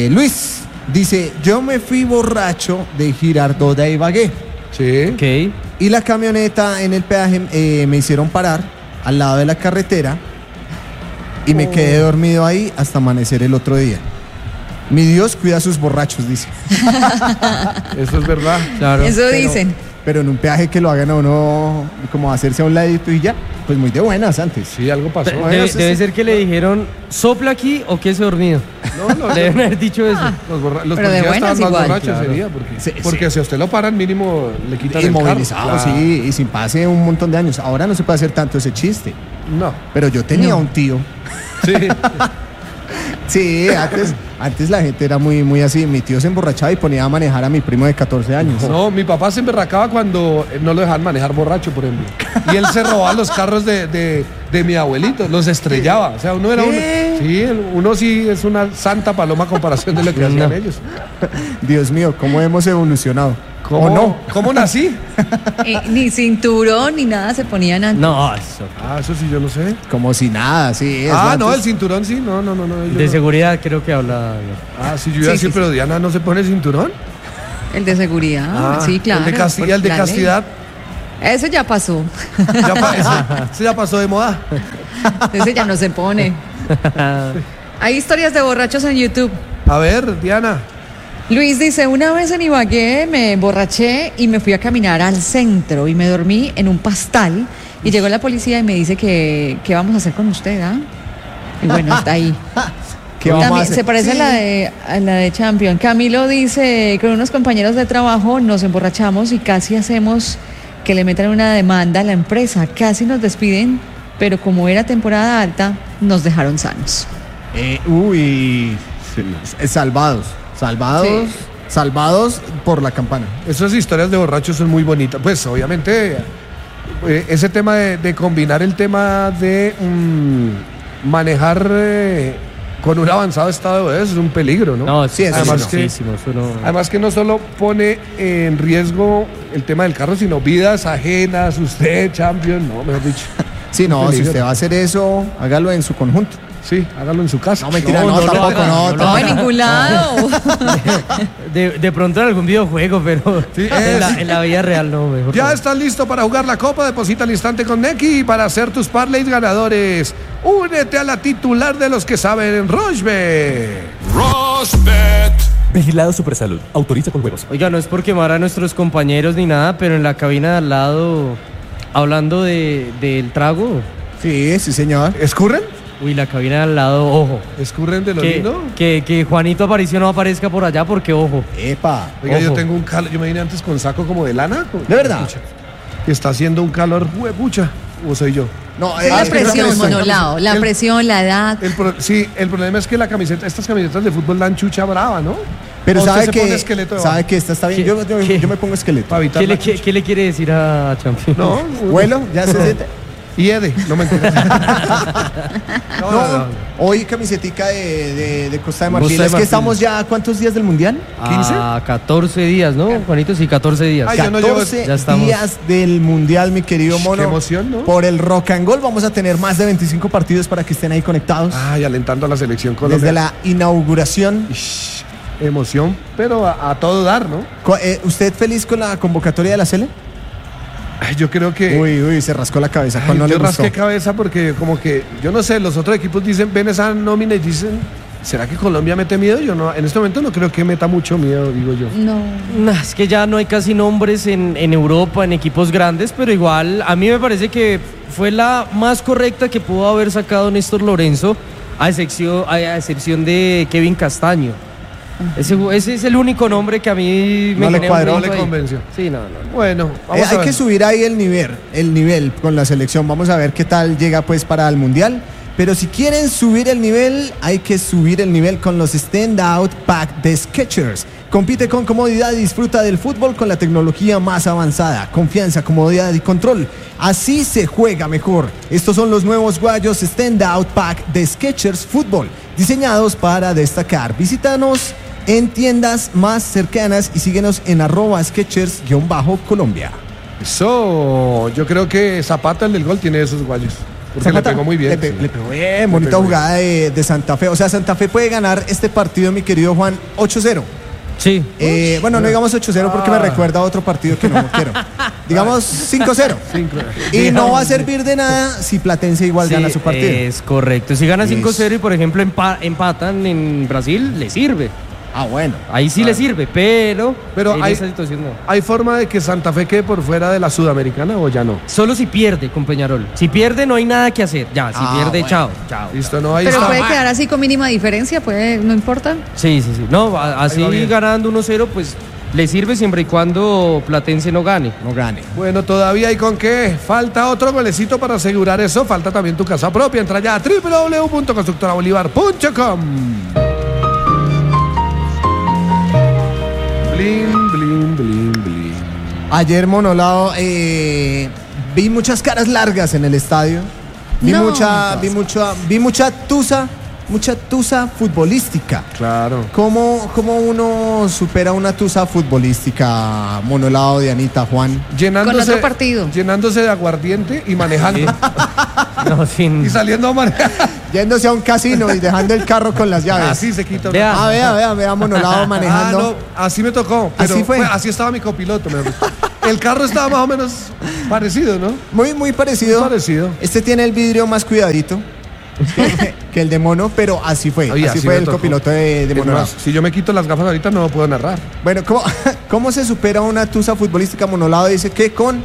Luis, dice, yo me fui borracho de Girardot a Ibagué.
Sí.
Ok.
Y la camioneta en el peaje me hicieron parar al lado de la carretera y me quedé dormido ahí hasta amanecer el otro día. Mi Dios cuida a sus borrachos, dice.
Eso es verdad.
Claro.
Eso dicen.
Pero en un peaje que lo hagan a uno como hacerse a un ladito y ya, pues muy de buenas antes.
Sí, algo pasó.
Debe ser que le dijeron, ¿sopla aquí o qué se dormido?
No,
Le deben haber dicho eso.
los
Pero de
policías
buenas
estaban más
igual.
borrachos
Claro.
ese día, porque si a usted lo paran, mínimo le quitan el carro.
Inmovilizado,
Claro.
sí, y sin pase un montón de años. Ahora no se puede hacer tanto ese chiste.
No.
Pero yo tenía un tío.
Sí.
Sí, antes la gente era muy así. Mi tío se emborrachaba y ponía a manejar a mi primo de 14 años.
No, mi papá se emberracaba cuando no lo dejaban manejar borracho, por ejemplo. Y él se robaba los carros de mi abuelito, los estrellaba. O sea, uno era uno sí es una santa paloma a comparación de lo que hacían ellos.
Dios mío, ¿cómo hemos evolucionado?
¿Cómo,
¿O no?
¿Cómo nací?
Ni cinturón ni nada se ponían antes.
No, eso.
Ah, eso sí yo no sé.
Como si nada, sí.
No, el cinturón sí. No. yo
De
no.
seguridad creo que habla.
Ah, sí, yo iba a decir,
sí.
pero Diana no se pone cinturón.
El de seguridad, sí, claro.
El de castidad, el de
La ley.
castidad.
Eso ya pasó.
Ese ya pasó de moda.
Ese ya no se pone. Hay historias de borrachos en YouTube.
A ver, Diana.
Luis dice, una vez en Ibagué me emborraché y me fui a caminar al centro y me dormí en un pastal y llegó la policía y me dice que ¿qué vamos a hacer con usted? Y bueno, está ahí.
¿Qué vamos a
También
hacer?
se parece a la de Champion. Camilo dice, con unos compañeros de trabajo nos emborrachamos y casi hacemos que le metan una demanda a la empresa. Casi nos despiden, pero como era temporada alta, nos dejaron sanos.
Salvados.
Sí.
Salvados por la campana.
Esas historias de borrachos son muy bonitas. Pues obviamente ese tema de combinar el tema de manejar con un avanzado estado de eso es un peligro, ¿no?
No, sí,
eso
además
sí,
que,
muchísimo, eso no.
además que no solo pone en riesgo el tema del carro, sino vidas ajenas, usted, Champion, no, mejor dicho.
Sí, no, si
peligro.
usted va a hacer eso, hágalo en su conjunto.
Sí, hágalo en su casa.
No, mentira,
No,
no,
no lo
tampoco,
haga,
no.
no lo
No,
tampoco.
en ningún lado.
De pronto en algún videojuego, pero
Sí,
en la vida real no, mejor.
¿Ya
no.
estás listo para jugar la Copa? Deposita al instante con Nequi para hacer tus parlays ganadores. Únete a la titular de los que saben en Rochebet.
Rosbet. Vigilado Supersalud. Autoriza con juegos.
Oiga, no es por quemar a nuestros compañeros ni nada, pero en la cabina de al lado, hablando del trago,
Sí, señor.
¿Escurren?
uy, la cabina de al lado, ojo.
¿Escurren de lo
Que,
lindo?
que Juanito Aparicio no aparezca por allá porque, ojo.
Epa.
Oiga, yo
Ojo.
tengo un calor. Yo me vine antes con saco como de lana.
¿De verdad?
Pucha, que está haciendo un calor, huepucha. ¿O soy yo?
No,
Es la
es que
presión,
la
monolao. La
el-
presión, la edad.
Sí, el problema es que estas camisetas de fútbol dan chucha brava, ¿no?
pero
¿O usted
sabe
se pone
que,
esqueleto debajo?
sabe que esta está bien.
¿Qué?
Yo me pongo esqueleto.
Para evitar
¿Qué
la
le,
chucha.
qué le quiere decir a Champion?
No,
Vuelo, ya se siente.
Y Ede, no me entiendes.
No, hoy camisetica de Costa de Marfil.
Costa de
Es que
Marfil.
estamos ya, ¿cuántos días del Mundial?
15.
A 14 días, ¿no, Juanito? Sí, 14 días.
Ay, yo no llevo-
14
ya estamos.
días del Mundial, mi querido
Qué
mono.
emoción, ¿no?
Por el Rock and Gold vamos a tener más de 25 partidos para que estén ahí conectados.
Ay, alentando a la selección colombiana.
Desde la inauguración.
Emoción, pero a todo dar, ¿no?
¿Usted feliz con la convocatoria de la Sele?
Ay, yo creo que...
Uy, se rascó la cabeza.
Ay,
¿Cuál no le
yo
gustó?
rasqué cabeza porque como que, yo no sé, los otros equipos dicen, ven esa nómina y dicen, ¿será que Colombia mete miedo? Yo no, en este momento no creo que meta mucho miedo, digo yo.
No.
Nah, es que ya no hay casi nombres en Europa, en equipos grandes, pero igual a mí me parece que fue la más correcta que pudo haber sacado Néstor Lorenzo, a excepción de Kevin Castaño. Ese es el único nombre que a mí me
No le
genera un
cuadró,
brinco
no le
ahí.
convenció.
Sí, no.
Bueno, vamos a
hay
ver.
que subir ahí el nivel con la selección. Vamos a ver qué tal llega pues para el Mundial. Pero si quieren subir el nivel, hay que subir el nivel con los Stand Out Pack de Skechers. Compite con comodidad y disfruta del fútbol con la tecnología más avanzada. Confianza, comodidad y control. Así se juega mejor. Estos son los nuevos guayos Stand Out Pack de Skechers Fútbol, diseñados para destacar. Visítanos en tiendas más cercanas y síguenos en @Skechers_Colombia.
Eso, yo creo que Zapata, el del gol, tiene esos guayos. Porque
Zapata,
le pegó muy bien.
Le
sí.
pegó bien, bonita
pegó
jugada de Santa Fe. O sea, Santa Fe puede ganar este partido, mi querido Juan, 8-0.
Sí.
Bueno, no digamos 8-0 porque me recuerda a otro partido que no quiero. Digamos 5-0. Y no va a servir de nada si Platense igual gana su partido.
Es correcto. Si gana
Listo.
5-0 y por ejemplo empatan en Brasil, le sirve.
Ah, bueno.
Ahí sí le sirve, pero en
hay,
esa situación no.
¿hay forma de que Santa Fe quede por fuera de la Sudamericana o ya no?
Solo si pierde con Peñarol. Si pierde no hay nada que hacer. Ya, si pierde,
bueno.
chao.
Listo, no, ahí
Pero
está.
puede quedar así con mínima diferencia, no importa.
Sí. No, así
va bien.
ganando 1-0, pues le sirve siempre y cuando Platense no gane.
No gane.
Bueno, todavía hay con qué. Falta otro golecito para asegurar eso. Falta también tu casa propia. Entra ya a www.constructorabolivar.com. Blin.
Ayer, Monolao, vi muchas caras largas en el estadio. Vi
No.
mucha tusa futbolística.
Claro.
¿Cómo uno supera una tusa futbolística, Monolao, Dianita, Juan?
Con otro partido.
Llenándose de aguardiente y manejando.
No,
Y
sin.
saliendo a manejar.
Yéndose a un casino y dejando el carro con las llaves.
Así se quita.
Vea.
Vea, Monolao manejando.
No, así me tocó. Pero
Así fue.
así estaba mi copiloto. El carro estaba más o menos parecido, ¿no?
Muy parecido.
Muy parecido.
Este tiene el vidrio más cuidadito que el de Mono, pero así fue.
Oye,
así
así
fue
me
el
tocó.
copiloto de
Es
Monolao.
más, si yo me quito las gafas ahorita no lo puedo narrar.
Bueno, ¿cómo se supera una tusa futbolística? Monolao dice que con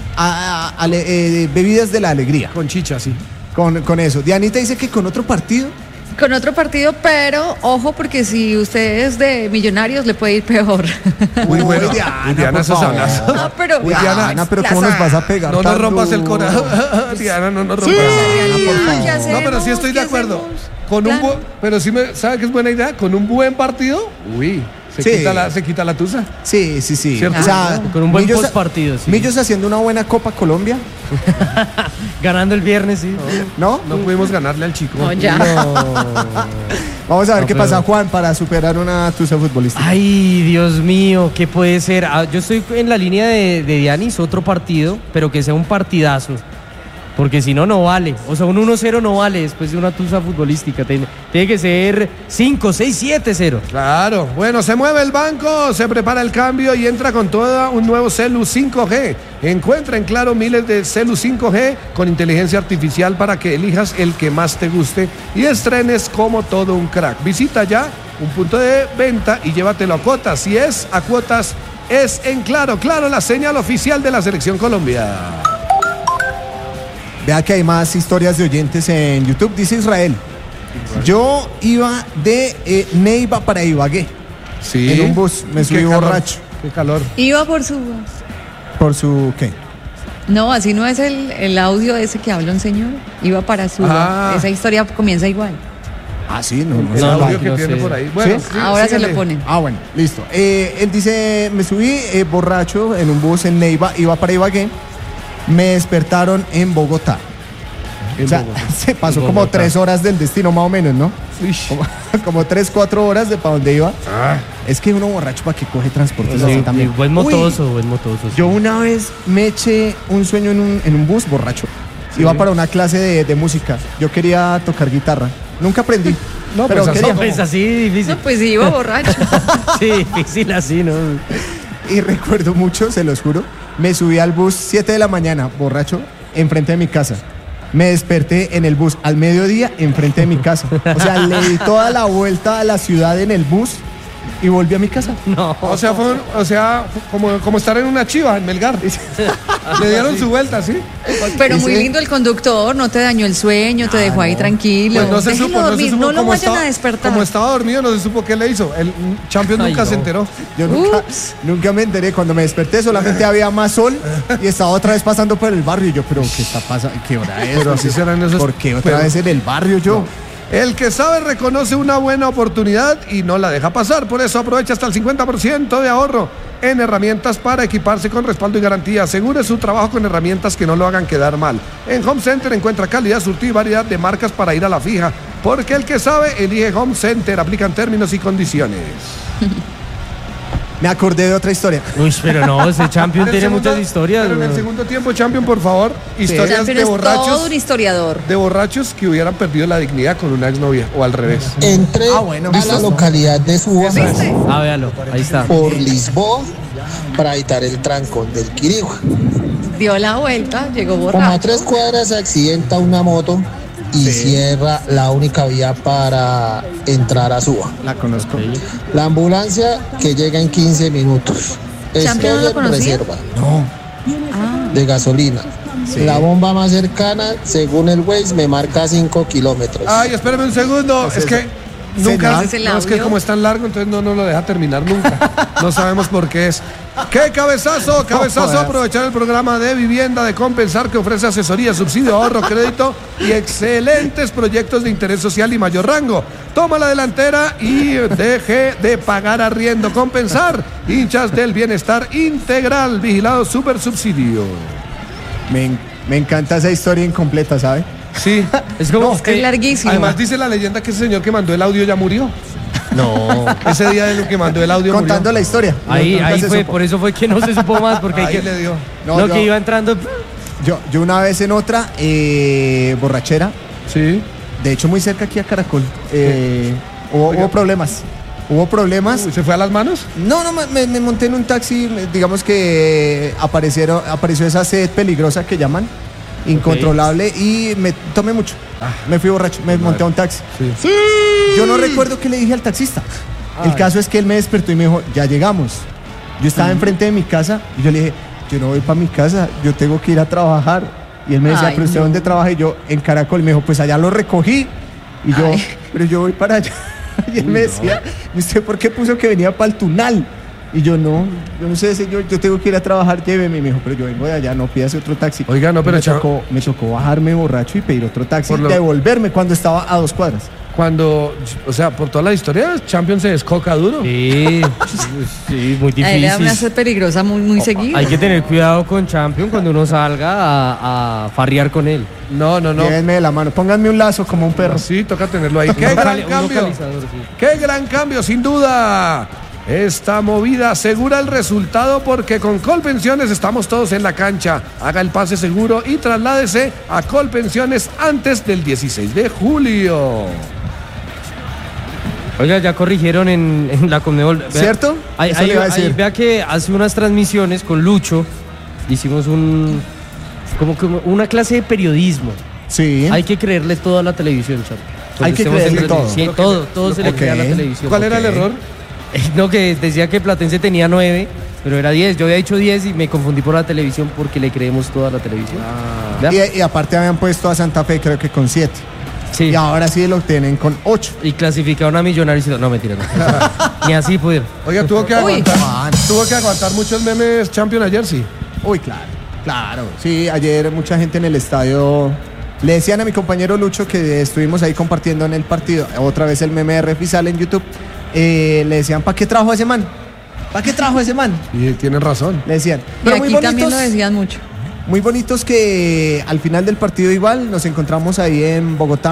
bebidas de la alegría.
Con chicha, sí.
Con eso. Dianita dice que con otro partido.
Con otro partido, pero ojo, porque si usted es de Millonarios, le puede ir peor.
Muy bueno.
Diana,
Diana,
por
esos
favor.
abrazo.
No, pero.
Uy,
Diana, pero ¿cómo nos vas a pegar?
No nos
tan
rompas el
duro?
corazón. Diana, no nos rompas.
¿Qué hacemos?
No, pero sí estoy de
¿Qué
acuerdo.
hacemos?
Con un
Plan.
pero sí ¿sabe qué es buena idea? Con un buen partido, se
Sí.
quita la tusa.
Sí.
¿Cierto?
O sea,
Con un buen
Millos-
postpartido, sí.
Millos haciendo una buena Copa Colombia,
Ganando el viernes, sí.
¿no?
No pudimos ganarle al chico.
No, ya.
Vamos a ver
No,
qué
pero-
pasa, Juan, para superar una tusa futbolística.
Ay, Dios mío, ¿qué puede ser? Yo estoy en la línea de Dianis, otro partido, pero que sea un partidazo. Porque si no, no vale. O sea, un 1-0 no vale después de una tusa futbolística. Tiene que ser 5, 6, 7-0.
Claro. Bueno, se mueve el banco, se prepara el cambio y entra con todo un nuevo Celu 5G. Encuentra en Claro miles de Celu 5G con inteligencia artificial para que elijas el que más te guste y estrenes como todo un crack. Visita ya un punto de venta y llévatelo a cuotas. Si es a cuotas, es en Claro. Claro, la señal oficial de la Selección Colombia.
Vea que hay más historias de oyentes en YouTube. Dice Israel. Yo iba de Neiva para Ibagué.
Sí.
En un bus. Me
Qué
subí
calor,
borracho.
Qué calor.
Iba por su.
¿Por su qué?
No, así no es el audio ese que habla un señor. Iba para su.
Ah.
Esa historia comienza igual.
Ah, sí, no.
El
No,
audio que
no
tiene
sé.
por ahí. Bueno,
¿Sí?
sí,
Ahora se
sígale.
lo ponen.
Ah, bueno, listo. Él dice, me subí borracho en un bus en Neiva, iba para Ibagué. Me despertaron en Bogotá.
En
O sea,
Bogotá.
se pasó
En
como
Bogotá.
3 horas del destino más o menos, ¿no?
Uish.
Como 3, 4 horas de para donde iba.
Ah.
Es que uno borracho para que coge transportes así
Sí,
también.
buen
Uy,
motoso, buen motoso. sí.
yo una vez me eché un sueño en un bus borracho. Iba para una clase de música. Yo quería tocar guitarra. Nunca aprendí.
No,
pero
pues así
quería.
como-
Pues así difícil.
No, pues sí, iba borracho.
Sí, difícil así, ¿no?
Y recuerdo mucho, se los juro, me subí al bus 7 de la mañana, borracho, enfrente de mi casa. Me desperté en el bus al mediodía, enfrente de mi casa. O sea, le di toda la vuelta a la ciudad en el bus y volví a mi casa.
No.
O sea, fue como estar en una chiva en Melgar. Le dieron su vuelta, ¿sí?
Pero
Y
muy
sí.
lindo el conductor, no te dañó el sueño, te dejó ahí tranquilo.
Pues no se
Déjelo
supo,
dormir, no lo
cómo
vayan
estaba-
a despertar.
Como estaba dormido, no se supo qué le hizo. El Champions
Ay,
nunca
no.
se enteró.
Yo
Ups.
nunca me enteré. Cuando me desperté solamente había más sol y estaba otra vez pasando por el barrio. Y yo, pero ¿qué está pasando? ¿Qué hora es?
Pero así serán esos-
¿Por qué otra
pero-
vez en el barrio yo?
El que sabe reconoce una buena oportunidad y no la deja pasar. Por eso aprovecha hasta el 50% de ahorro en herramientas para equiparse con respaldo y garantía. Asegure su trabajo con herramientas que no lo hagan quedar mal. En Home Center encuentra calidad, surtido y variedad de marcas para ir a la fija. Porque el que sabe, elige Home Center. Aplican términos y condiciones.
Me acordé de otra historia.
Uy, pero no, ese Champion tiene muchas historias.
Pero en el
güey.
segundo tiempo, Champion, por favor, historias
Champion
de
es todo
borrachos.
un historiador.
De borrachos que hubieran perdido la dignidad con una exnovia o al revés.
Entré
bueno,
a la localidad de Suba
Ah, véalo, ahí está.
por Lisboa para evitar el trancón del Quirigua.
Dio la vuelta, llegó
Como a
borracho.
3 cuadras se accidenta una moto y cierra la única vía para entrar a Suba.
La conozco.
La ambulancia que llega en 15 minutos.
¿Champion no lo
Estoy en
conocía?
reserva
No.
de gasolina.
Sí.
La bomba más cercana, según el Waze, me marca 5 kilómetros.
Ay, espérame un segundo. Es que nunca.
¿Es el
No, es que
audio?
como es tan largo, entonces no lo deja terminar nunca. No sabemos por qué es. ¡Qué cabezazo! Cabezazo, aprovechar el programa de vivienda de Compensar que ofrece asesoría, subsidio, ahorro, crédito y excelentes proyectos de interés social y mayor rango. Toma la delantera y deje de pagar arriendo. Compensar, hinchas del bienestar integral, vigilado super subsidio.
Me encanta esa historia incompleta, ¿sabe?
Sí,
Es como
Es larguísimo.
además dice la leyenda que ese señor que mandó el audio ya murió.
No.
Ese día de lo que mandó el audio
Contando
murió.
la historia.
Ahí
Nunca se
fue,
supo.
por eso fue que no se supo más, porque
Ahí
hay que.
le dio.
No,
No,
que
yo-
iba entrando.
Yo una vez en otra borrachera,
Sí.
de hecho muy cerca aquí a Caracol, hubo problemas. Hubo problemas.
Uy, ¿se fue a las manos?
No, me monté en un taxi, digamos que apareció esa sed peligrosa que llaman, incontrolable, y me tomé mucho. Me fui borracho, me monté a un taxi.
Sí.
Yo no recuerdo qué le dije al taxista. El caso es que él me despertó y me dijo, ya llegamos. Yo estaba enfrente de mi casa y yo le dije, yo no voy para mi casa, yo tengo que ir a trabajar. Y él me decía,
Ay,
pero ¿usted
no.
dónde trabaja? Y yo, en Caracol. Y me dijo, pues allá lo recogí. Y yo,
Ay.
pero yo voy para allá. Y él me decía, ¿y usted por qué puso que venía para el Tunal? Y yo no sé, señor, yo tengo que ir a trabajar, lléveme. Y me dijo, pero yo vengo de allá, no pidas otro taxi.
Oiga, no,
Y
pero
me tocó bajarme borracho y pedir otro taxi,
Por lo-
devolverme cuando estaba a 2 cuadras.
Cuando, o sea, por toda la historia, Champions se descoca duro.
Sí, sí, muy
A él le da una
difícil.
sed peligrosa muy seguido.
Hay que tener cuidado con Champion cuando uno salga a farrear con él.
No.
Llévenme de la mano, pónganme un lazo como un perro.
Sí, toca tenerlo ahí. ¡Qué
Un
gran
un
cambio!
localizador, sí.
¡Qué gran cambio, sin duda! Esta movida asegura el resultado porque con Colpensiones estamos todos en la cancha. Haga el pase seguro y trasládese a Colpensiones antes del 16 de julio.
Oiga, ya corrigieron en la Conmebol. Vea,
¿Cierto?
Ahí,
Eso le iba a decir.
vea que hace unas transmisiones con Lucho. Hicimos como una clase de periodismo.
Sí.
Hay que creerle todo a la televisión, Chapo.
Hay que
Cuando estemos
creerle
en
todo.
transmisión, todo se le
Ok.
crea a la televisión.
¿Cuál era el
Ok.
error?
No, que decía que Platense tenía 9, pero era 10. Yo había dicho 10 y me confundí por la televisión porque le creemos toda la televisión. ¿Vea?
Y aparte habían puesto a Santa Fe, creo que con 7.
Sí.
Y ahora sí lo tienen con 8.
Y clasificaron a Millonarios. No, mentira, no. Ni así pudieron.
Oiga, tuvo que
Uy.
aguantar muchos memes Champions ayer, sí.
Uy, claro. Sí, ayer mucha gente en el estadio le decían a mi compañero Lucho que estuvimos ahí compartiendo en el partido, otra vez el meme de Refi sale en YouTube, le decían, ¿para qué trajo ese man? ¿Para qué trajo ese man?
Y tienen razón.
Le decían.
Y
Pero muy
aquí también
bonitos,
lo decían mucho.
muy bonitos que al final del partido igual nos encontramos ahí en Bogotá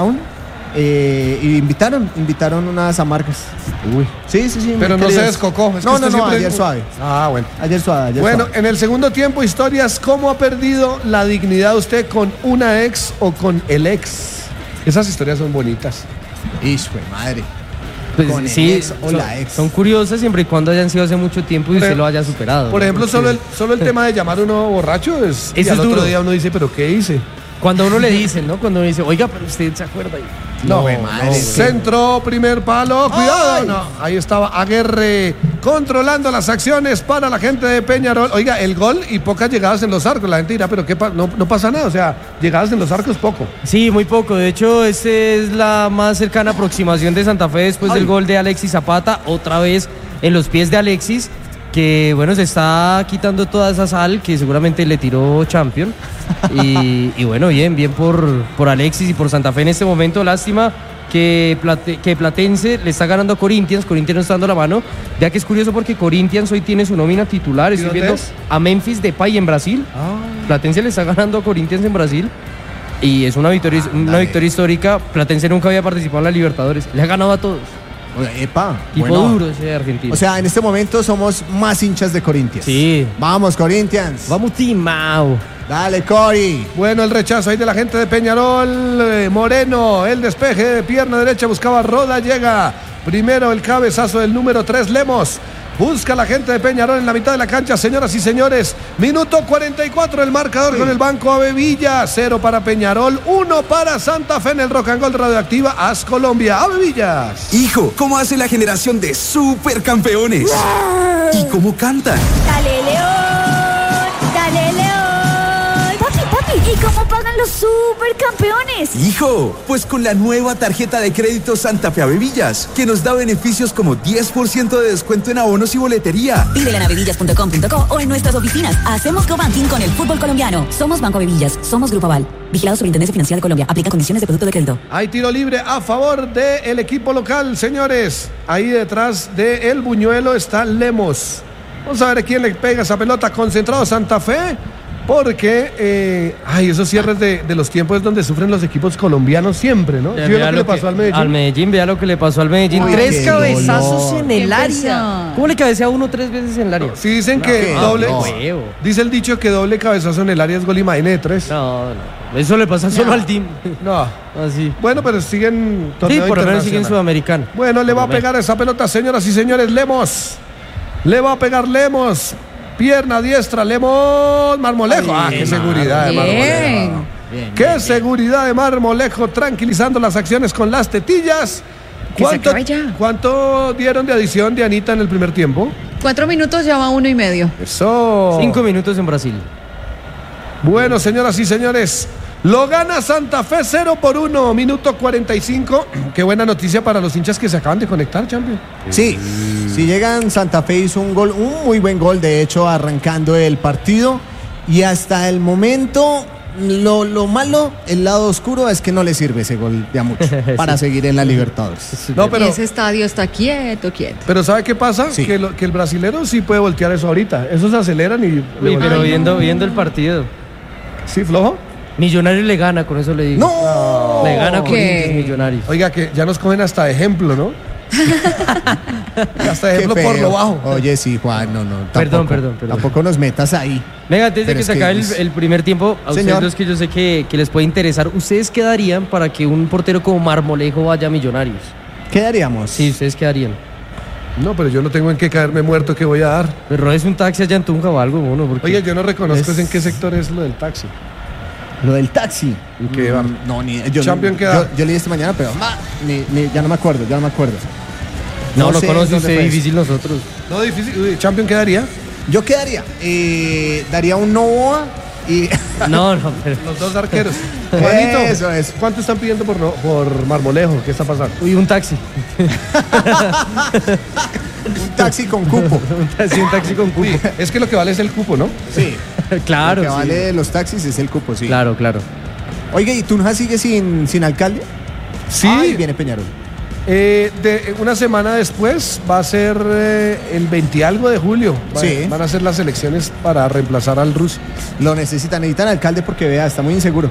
y invitaron unas amargas.
Uy.
Sí.
Pero
muy
no se
queridos.
descocó. Es que
No,
usted siempre-
ayer suave.
Ah, bueno.
Ayer suave.
Bueno, en el segundo tiempo, historias, ¿cómo ha perdido la dignidad usted con una ex o con el ex? Esas historias son bonitas.
Hijo de madre.
Pues
Con el
sí,
ex o
son,
la ex.
son curiosas siempre y cuando hayan sido hace mucho tiempo y usted lo haya superado.
Por
¿no?
ejemplo,
Porque
solo el tema de llamar a uno borracho es... y
Eso
al
es
otro
duro.
día uno dice, ¿pero qué hice?
Cuando a uno le dicen, ¿no? Cuando uno dice, oiga, pero usted se acuerda.
No,
madre, sí.
Centro, primer palo, cuidado.
¡Ay!
No, ahí estaba Aguerre controlando las acciones para la gente de Peñarol. Oiga, el gol y pocas llegadas en los arcos. La gente dirá, pero no pasa nada. O sea, llegadas en los arcos poco.
Sí, muy poco. De hecho, esta es la más cercana aproximación de Santa Fe después del gol de Alexis Zapata. Otra vez en los pies de Alexis, que bueno, se está quitando toda esa sal que seguramente le tiró Champion. Y bueno, bien por Alexis y por Santa Fe en este momento. Lástima que Platense le está ganando a Corinthians. Corinthians no está dando la mano. Ya que es curioso porque Corinthians hoy tiene su nómina titular. Estoy
dónde
viendo
es?
a Memphis Depay en Brasil. Platense le está ganando a Corinthians en Brasil. Y es una victoria histórica. Platense nunca había participado en la Libertadores. Le ha ganado a todos.
Epa,
Tipo
bueno.
duro ese de Argentina.
O sea, en este momento somos más hinchas de Corinthians.
Sí.
Vamos, Corinthians.
Vamos, Timao.
Dale, Cori.
Bueno, el rechazo ahí de la gente de Peñarol. Moreno, el despeje de pierna derecha, buscaba Roda, llega. Primero el cabezazo del número 3, Lemos. Busca la gente de Peñarol en la mitad de la cancha, señoras y señores. Minuto 44, el marcador con el banco Avevilla. 0 para Peñarol, 1 para Santa Fe en el Rock and Gold Radioactiva. Haz Colombia, Avevillas.
Hijo, ¿cómo hace la generación de supercampeones? ¿Y cómo cantan?
¡Dale, León! ¡Dale, León! Papi, ¿y cómo pagan los supercampeones?
Hijo, pues con la nueva tarjeta de crédito Santa Fe Avevillas, que nos da beneficios como 10% de descuento en abonos y boletería.
Pídela en avevillas.com.co o en nuestras oficinas. Hacemos cobanking con el fútbol colombiano. Somos Banco Avevillas, somos Grupo Aval. Vigilado Superintendencia Financiera de Colombia. Aplica condiciones de producto de crédito.
Hay tiro libre a favor del equipo local, señores. Ahí detrás del Buñuelo está Lemos. Vamos a ver quién le pega esa pelota. Concentrado Santa Fe. Porque esos cierres de los tiempos es donde sufren los equipos colombianos siempre, ¿no? ¿Sí ve lo que le pasó al Medellín?
Al Medellín, vea lo que le pasó al Medellín.
Uy,
3
qué
cabezazos
dolor.
en el
Qué
área.
presión.
¿Cómo le cabecea uno 3 veces en el área?
Sí, dicen que
no,
doble.
no.
Huevo.
Dice el dicho que doble cabezazo en el área es gol y Maine de 3.
No. Eso le pasa solo al team.
No.
Así.
Bueno, pero siguen
Sí,
torneo
por lo menos sigue en
internacional.
Sudamericano.
Bueno, le va a
Por lo
pegar esa pelota, señoras y señores. Lemos. Le va a pegar Lemos. Pierna diestra, Lemos. Marmolejo. Qué seguridad de Marmolejo.
Bien.
Qué seguridad de Marmolejo, tranquilizando las acciones con las tetillas.
Que se acabe ya.
¿Cuánto dieron de adición de Anita en el primer tiempo?
4 minutos, ya va 1:30.
Eso.
5 minutos en Brasil.
Bueno, señoras y señores, lo gana Santa Fe 0-1, minuto 45. Qué buena noticia para los hinchas que se acaban de conectar, champion.
Sí, si llegan, Santa Fe hizo un muy buen gol, de hecho, arrancando el partido. Y hasta el momento, lo malo, el lado oscuro, es que no le sirve ese gol de a mucho para seguir en la Libertadores.
No,
Y
pero,
ese estadio está quieto.
pero ¿sabe qué pasa?
Sí.
Que el brasilero sí puede voltear eso ahorita. Esos se aceleran y...
Uy, pero viendo el partido.
¿Sí, flojo?
Millonarios le gana, con eso le digo.
¡No!
Le gana
¿Qué?
Corinthians, Millonarios.
Oiga, que ya nos cogen hasta de ejemplo, ¿no? Hasta de
Qué
ejemplo por
feo.
lo bajo.
Oye, sí, Juan, no.
Perdón,
Tampoco,
perdón.
Tampoco nos metas ahí.
Venga, antes de
Pero
que
es
se
que
acabe
es-
el primer tiempo, a ustedes
Señor.
dos que yo sé que les puede interesar, ¿ustedes quedarían para que un portero como Marmolejo vaya a Millonarios?
¿Qué haríamos?
Sí, ustedes quedarían.
No, pero yo no tengo en qué caerme muerto que voy a dar.
Pero es un taxi allá en Tunja o algo, bueno, porque...
Oye, yo no reconozco
Es-
en qué sector es lo del taxi.
Lo del taxi.
¿En qué bar?
No, ni yo.
Champion, ¿qué da?
Yo leí esta mañana, pero ya no me acuerdo,
no lo
sé
conoce
dónde
usted,
fue
difícil nosotros.
No, difícil. Uy, ¿Champion quedaría?
Yo quedaría. Daría un Novoa y.
No, pero...
Los dos arqueros. Juanito,
Eso es.
¿cuánto están pidiendo por Marmolejo? ¿Qué está pasando?
Uy, un taxi.
Un taxi con cupo.
Un taxi con cupo.
Uy, es que lo que vale es el cupo, ¿no?
Sí.
Claro,
Lo que
sí.
vale de los taxis es el cupo, sí.
Claro.
Oiga, ¿y Tunja sigue sin alcalde?
Sí.
Ay, viene Peñarol.
Una semana después va a ser el 20 y algo de julio.
Sí.
Van a ser las elecciones para reemplazar al ruso.
Lo necesitan alcalde porque vea, está muy inseguro.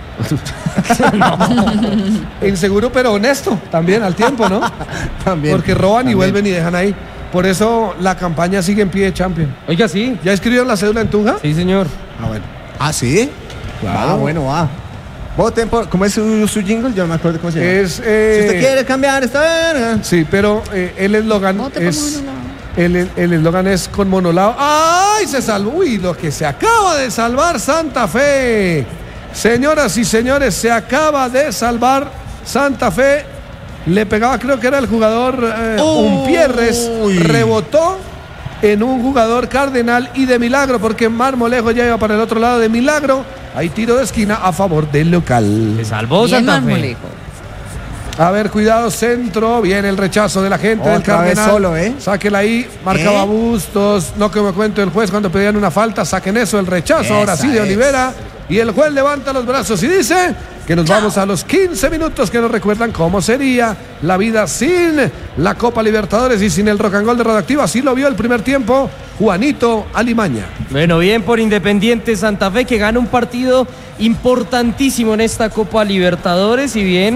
Inseguro pero honesto también al tiempo, ¿no?
También.
Porque roban y
También.
vuelven y dejan ahí. Por eso la campaña sigue en pie de Champion.
Oiga, sí.
¿Ya escribieron la cédula en Tunja?
Sí, señor.
Ah, bueno.
¿Ah, sí?
Claro.
Ah, bueno, va. Voten por. ¿Cómo es su jingle? Yo no me acuerdo cómo se llama.
Es,
Si usted quiere cambiar esta verga.
Sí, pero el eslogan
Vote por
es...
Monolao.
El eslogan es con Monolao. ¡Ay! Se salvó. Uy, lo que se acaba de salvar Santa Fe. Señoras y señores, se acaba de salvar Santa Fe. Le pegaba, creo que era el jugador Umpierres. Rebotó en un jugador Cardenal y de milagro, porque Marmolejo ya iba para el otro lado de milagro. Hay tiro de esquina a favor del local.
Se salvó
Bien,
Santa Fe.
Marmolejo.
A ver, cuidado, centro. Viene el rechazo de la gente del
Otra vez
Cardenal.
solo, ¿eh?
Sáquela ahí. Marcaba Bustos. No que me cuento el juez cuando pedían una falta. Saquen eso, el rechazo. Ahora sí de
Esa es.
Olivera. Y el juez levanta los brazos y dice que nos vamos a los 15 minutos que nos recuerdan cómo sería la vida sin la Copa Libertadores y sin el Rock and Gold de Radioactiva. Así lo vio el primer tiempo Juanito Alimaña.
Bueno, bien por Independiente Santa Fe, que gana un partido importantísimo en esta Copa Libertadores, y bien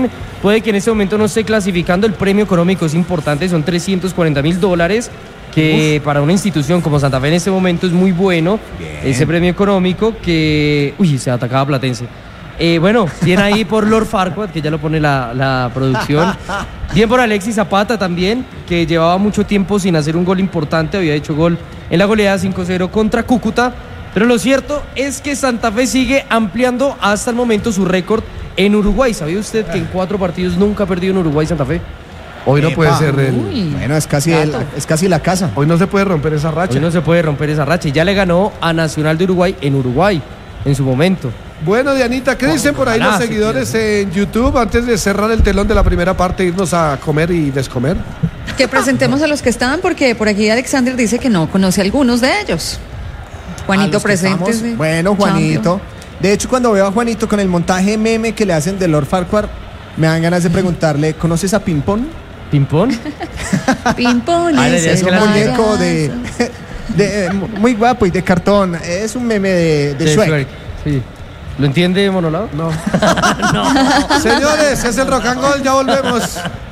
puede que en este momento no esté clasificando. El premio económico es importante, son $340.000, que para una institución como Santa Fe en este momento es muy bueno. Ese premio económico que... Uy, se atacaba Platense. Bueno, bien ahí por Lord Farquaad, que ya lo pone la producción. Bien por Alexis Zapata también, que llevaba mucho tiempo sin hacer un gol importante. Había hecho gol en la goleada 5-0 contra Cúcuta. Pero lo cierto es que Santa Fe sigue ampliando hasta el momento su récord en Uruguay. ¿Sabía usted que en 4 partidos nunca ha perdido en Uruguay Santa Fe?
Hoy no puede ser
Bueno, es casi la casa.
Hoy no se puede romper esa racha.
Hoy no se puede romper esa racha. Y ya le ganó a Nacional de Uruguay en su momento.
Bueno, Dianita, ¿qué dicen por ahí los seguidores en YouTube antes de cerrar el telón de la primera parte, irnos a comer y descomer?
Que presentemos a los que están, porque por aquí Alexander dice que no conoce a algunos de ellos. Juanito, presente.
Bueno, Juanito. De hecho, cuando veo a Juanito con el montaje meme que le hacen de Lord Farquaad, me dan ganas de preguntarle, ¿conoces a Pimpón?
¿Pimpón?
Pimpón
es un muñeco de muy guapo y de cartón. Es un meme de Shrek.
Sí. ¿Lo entiende, Monolado?
No. No. Señores, es el Rock and Roll, ya volvemos.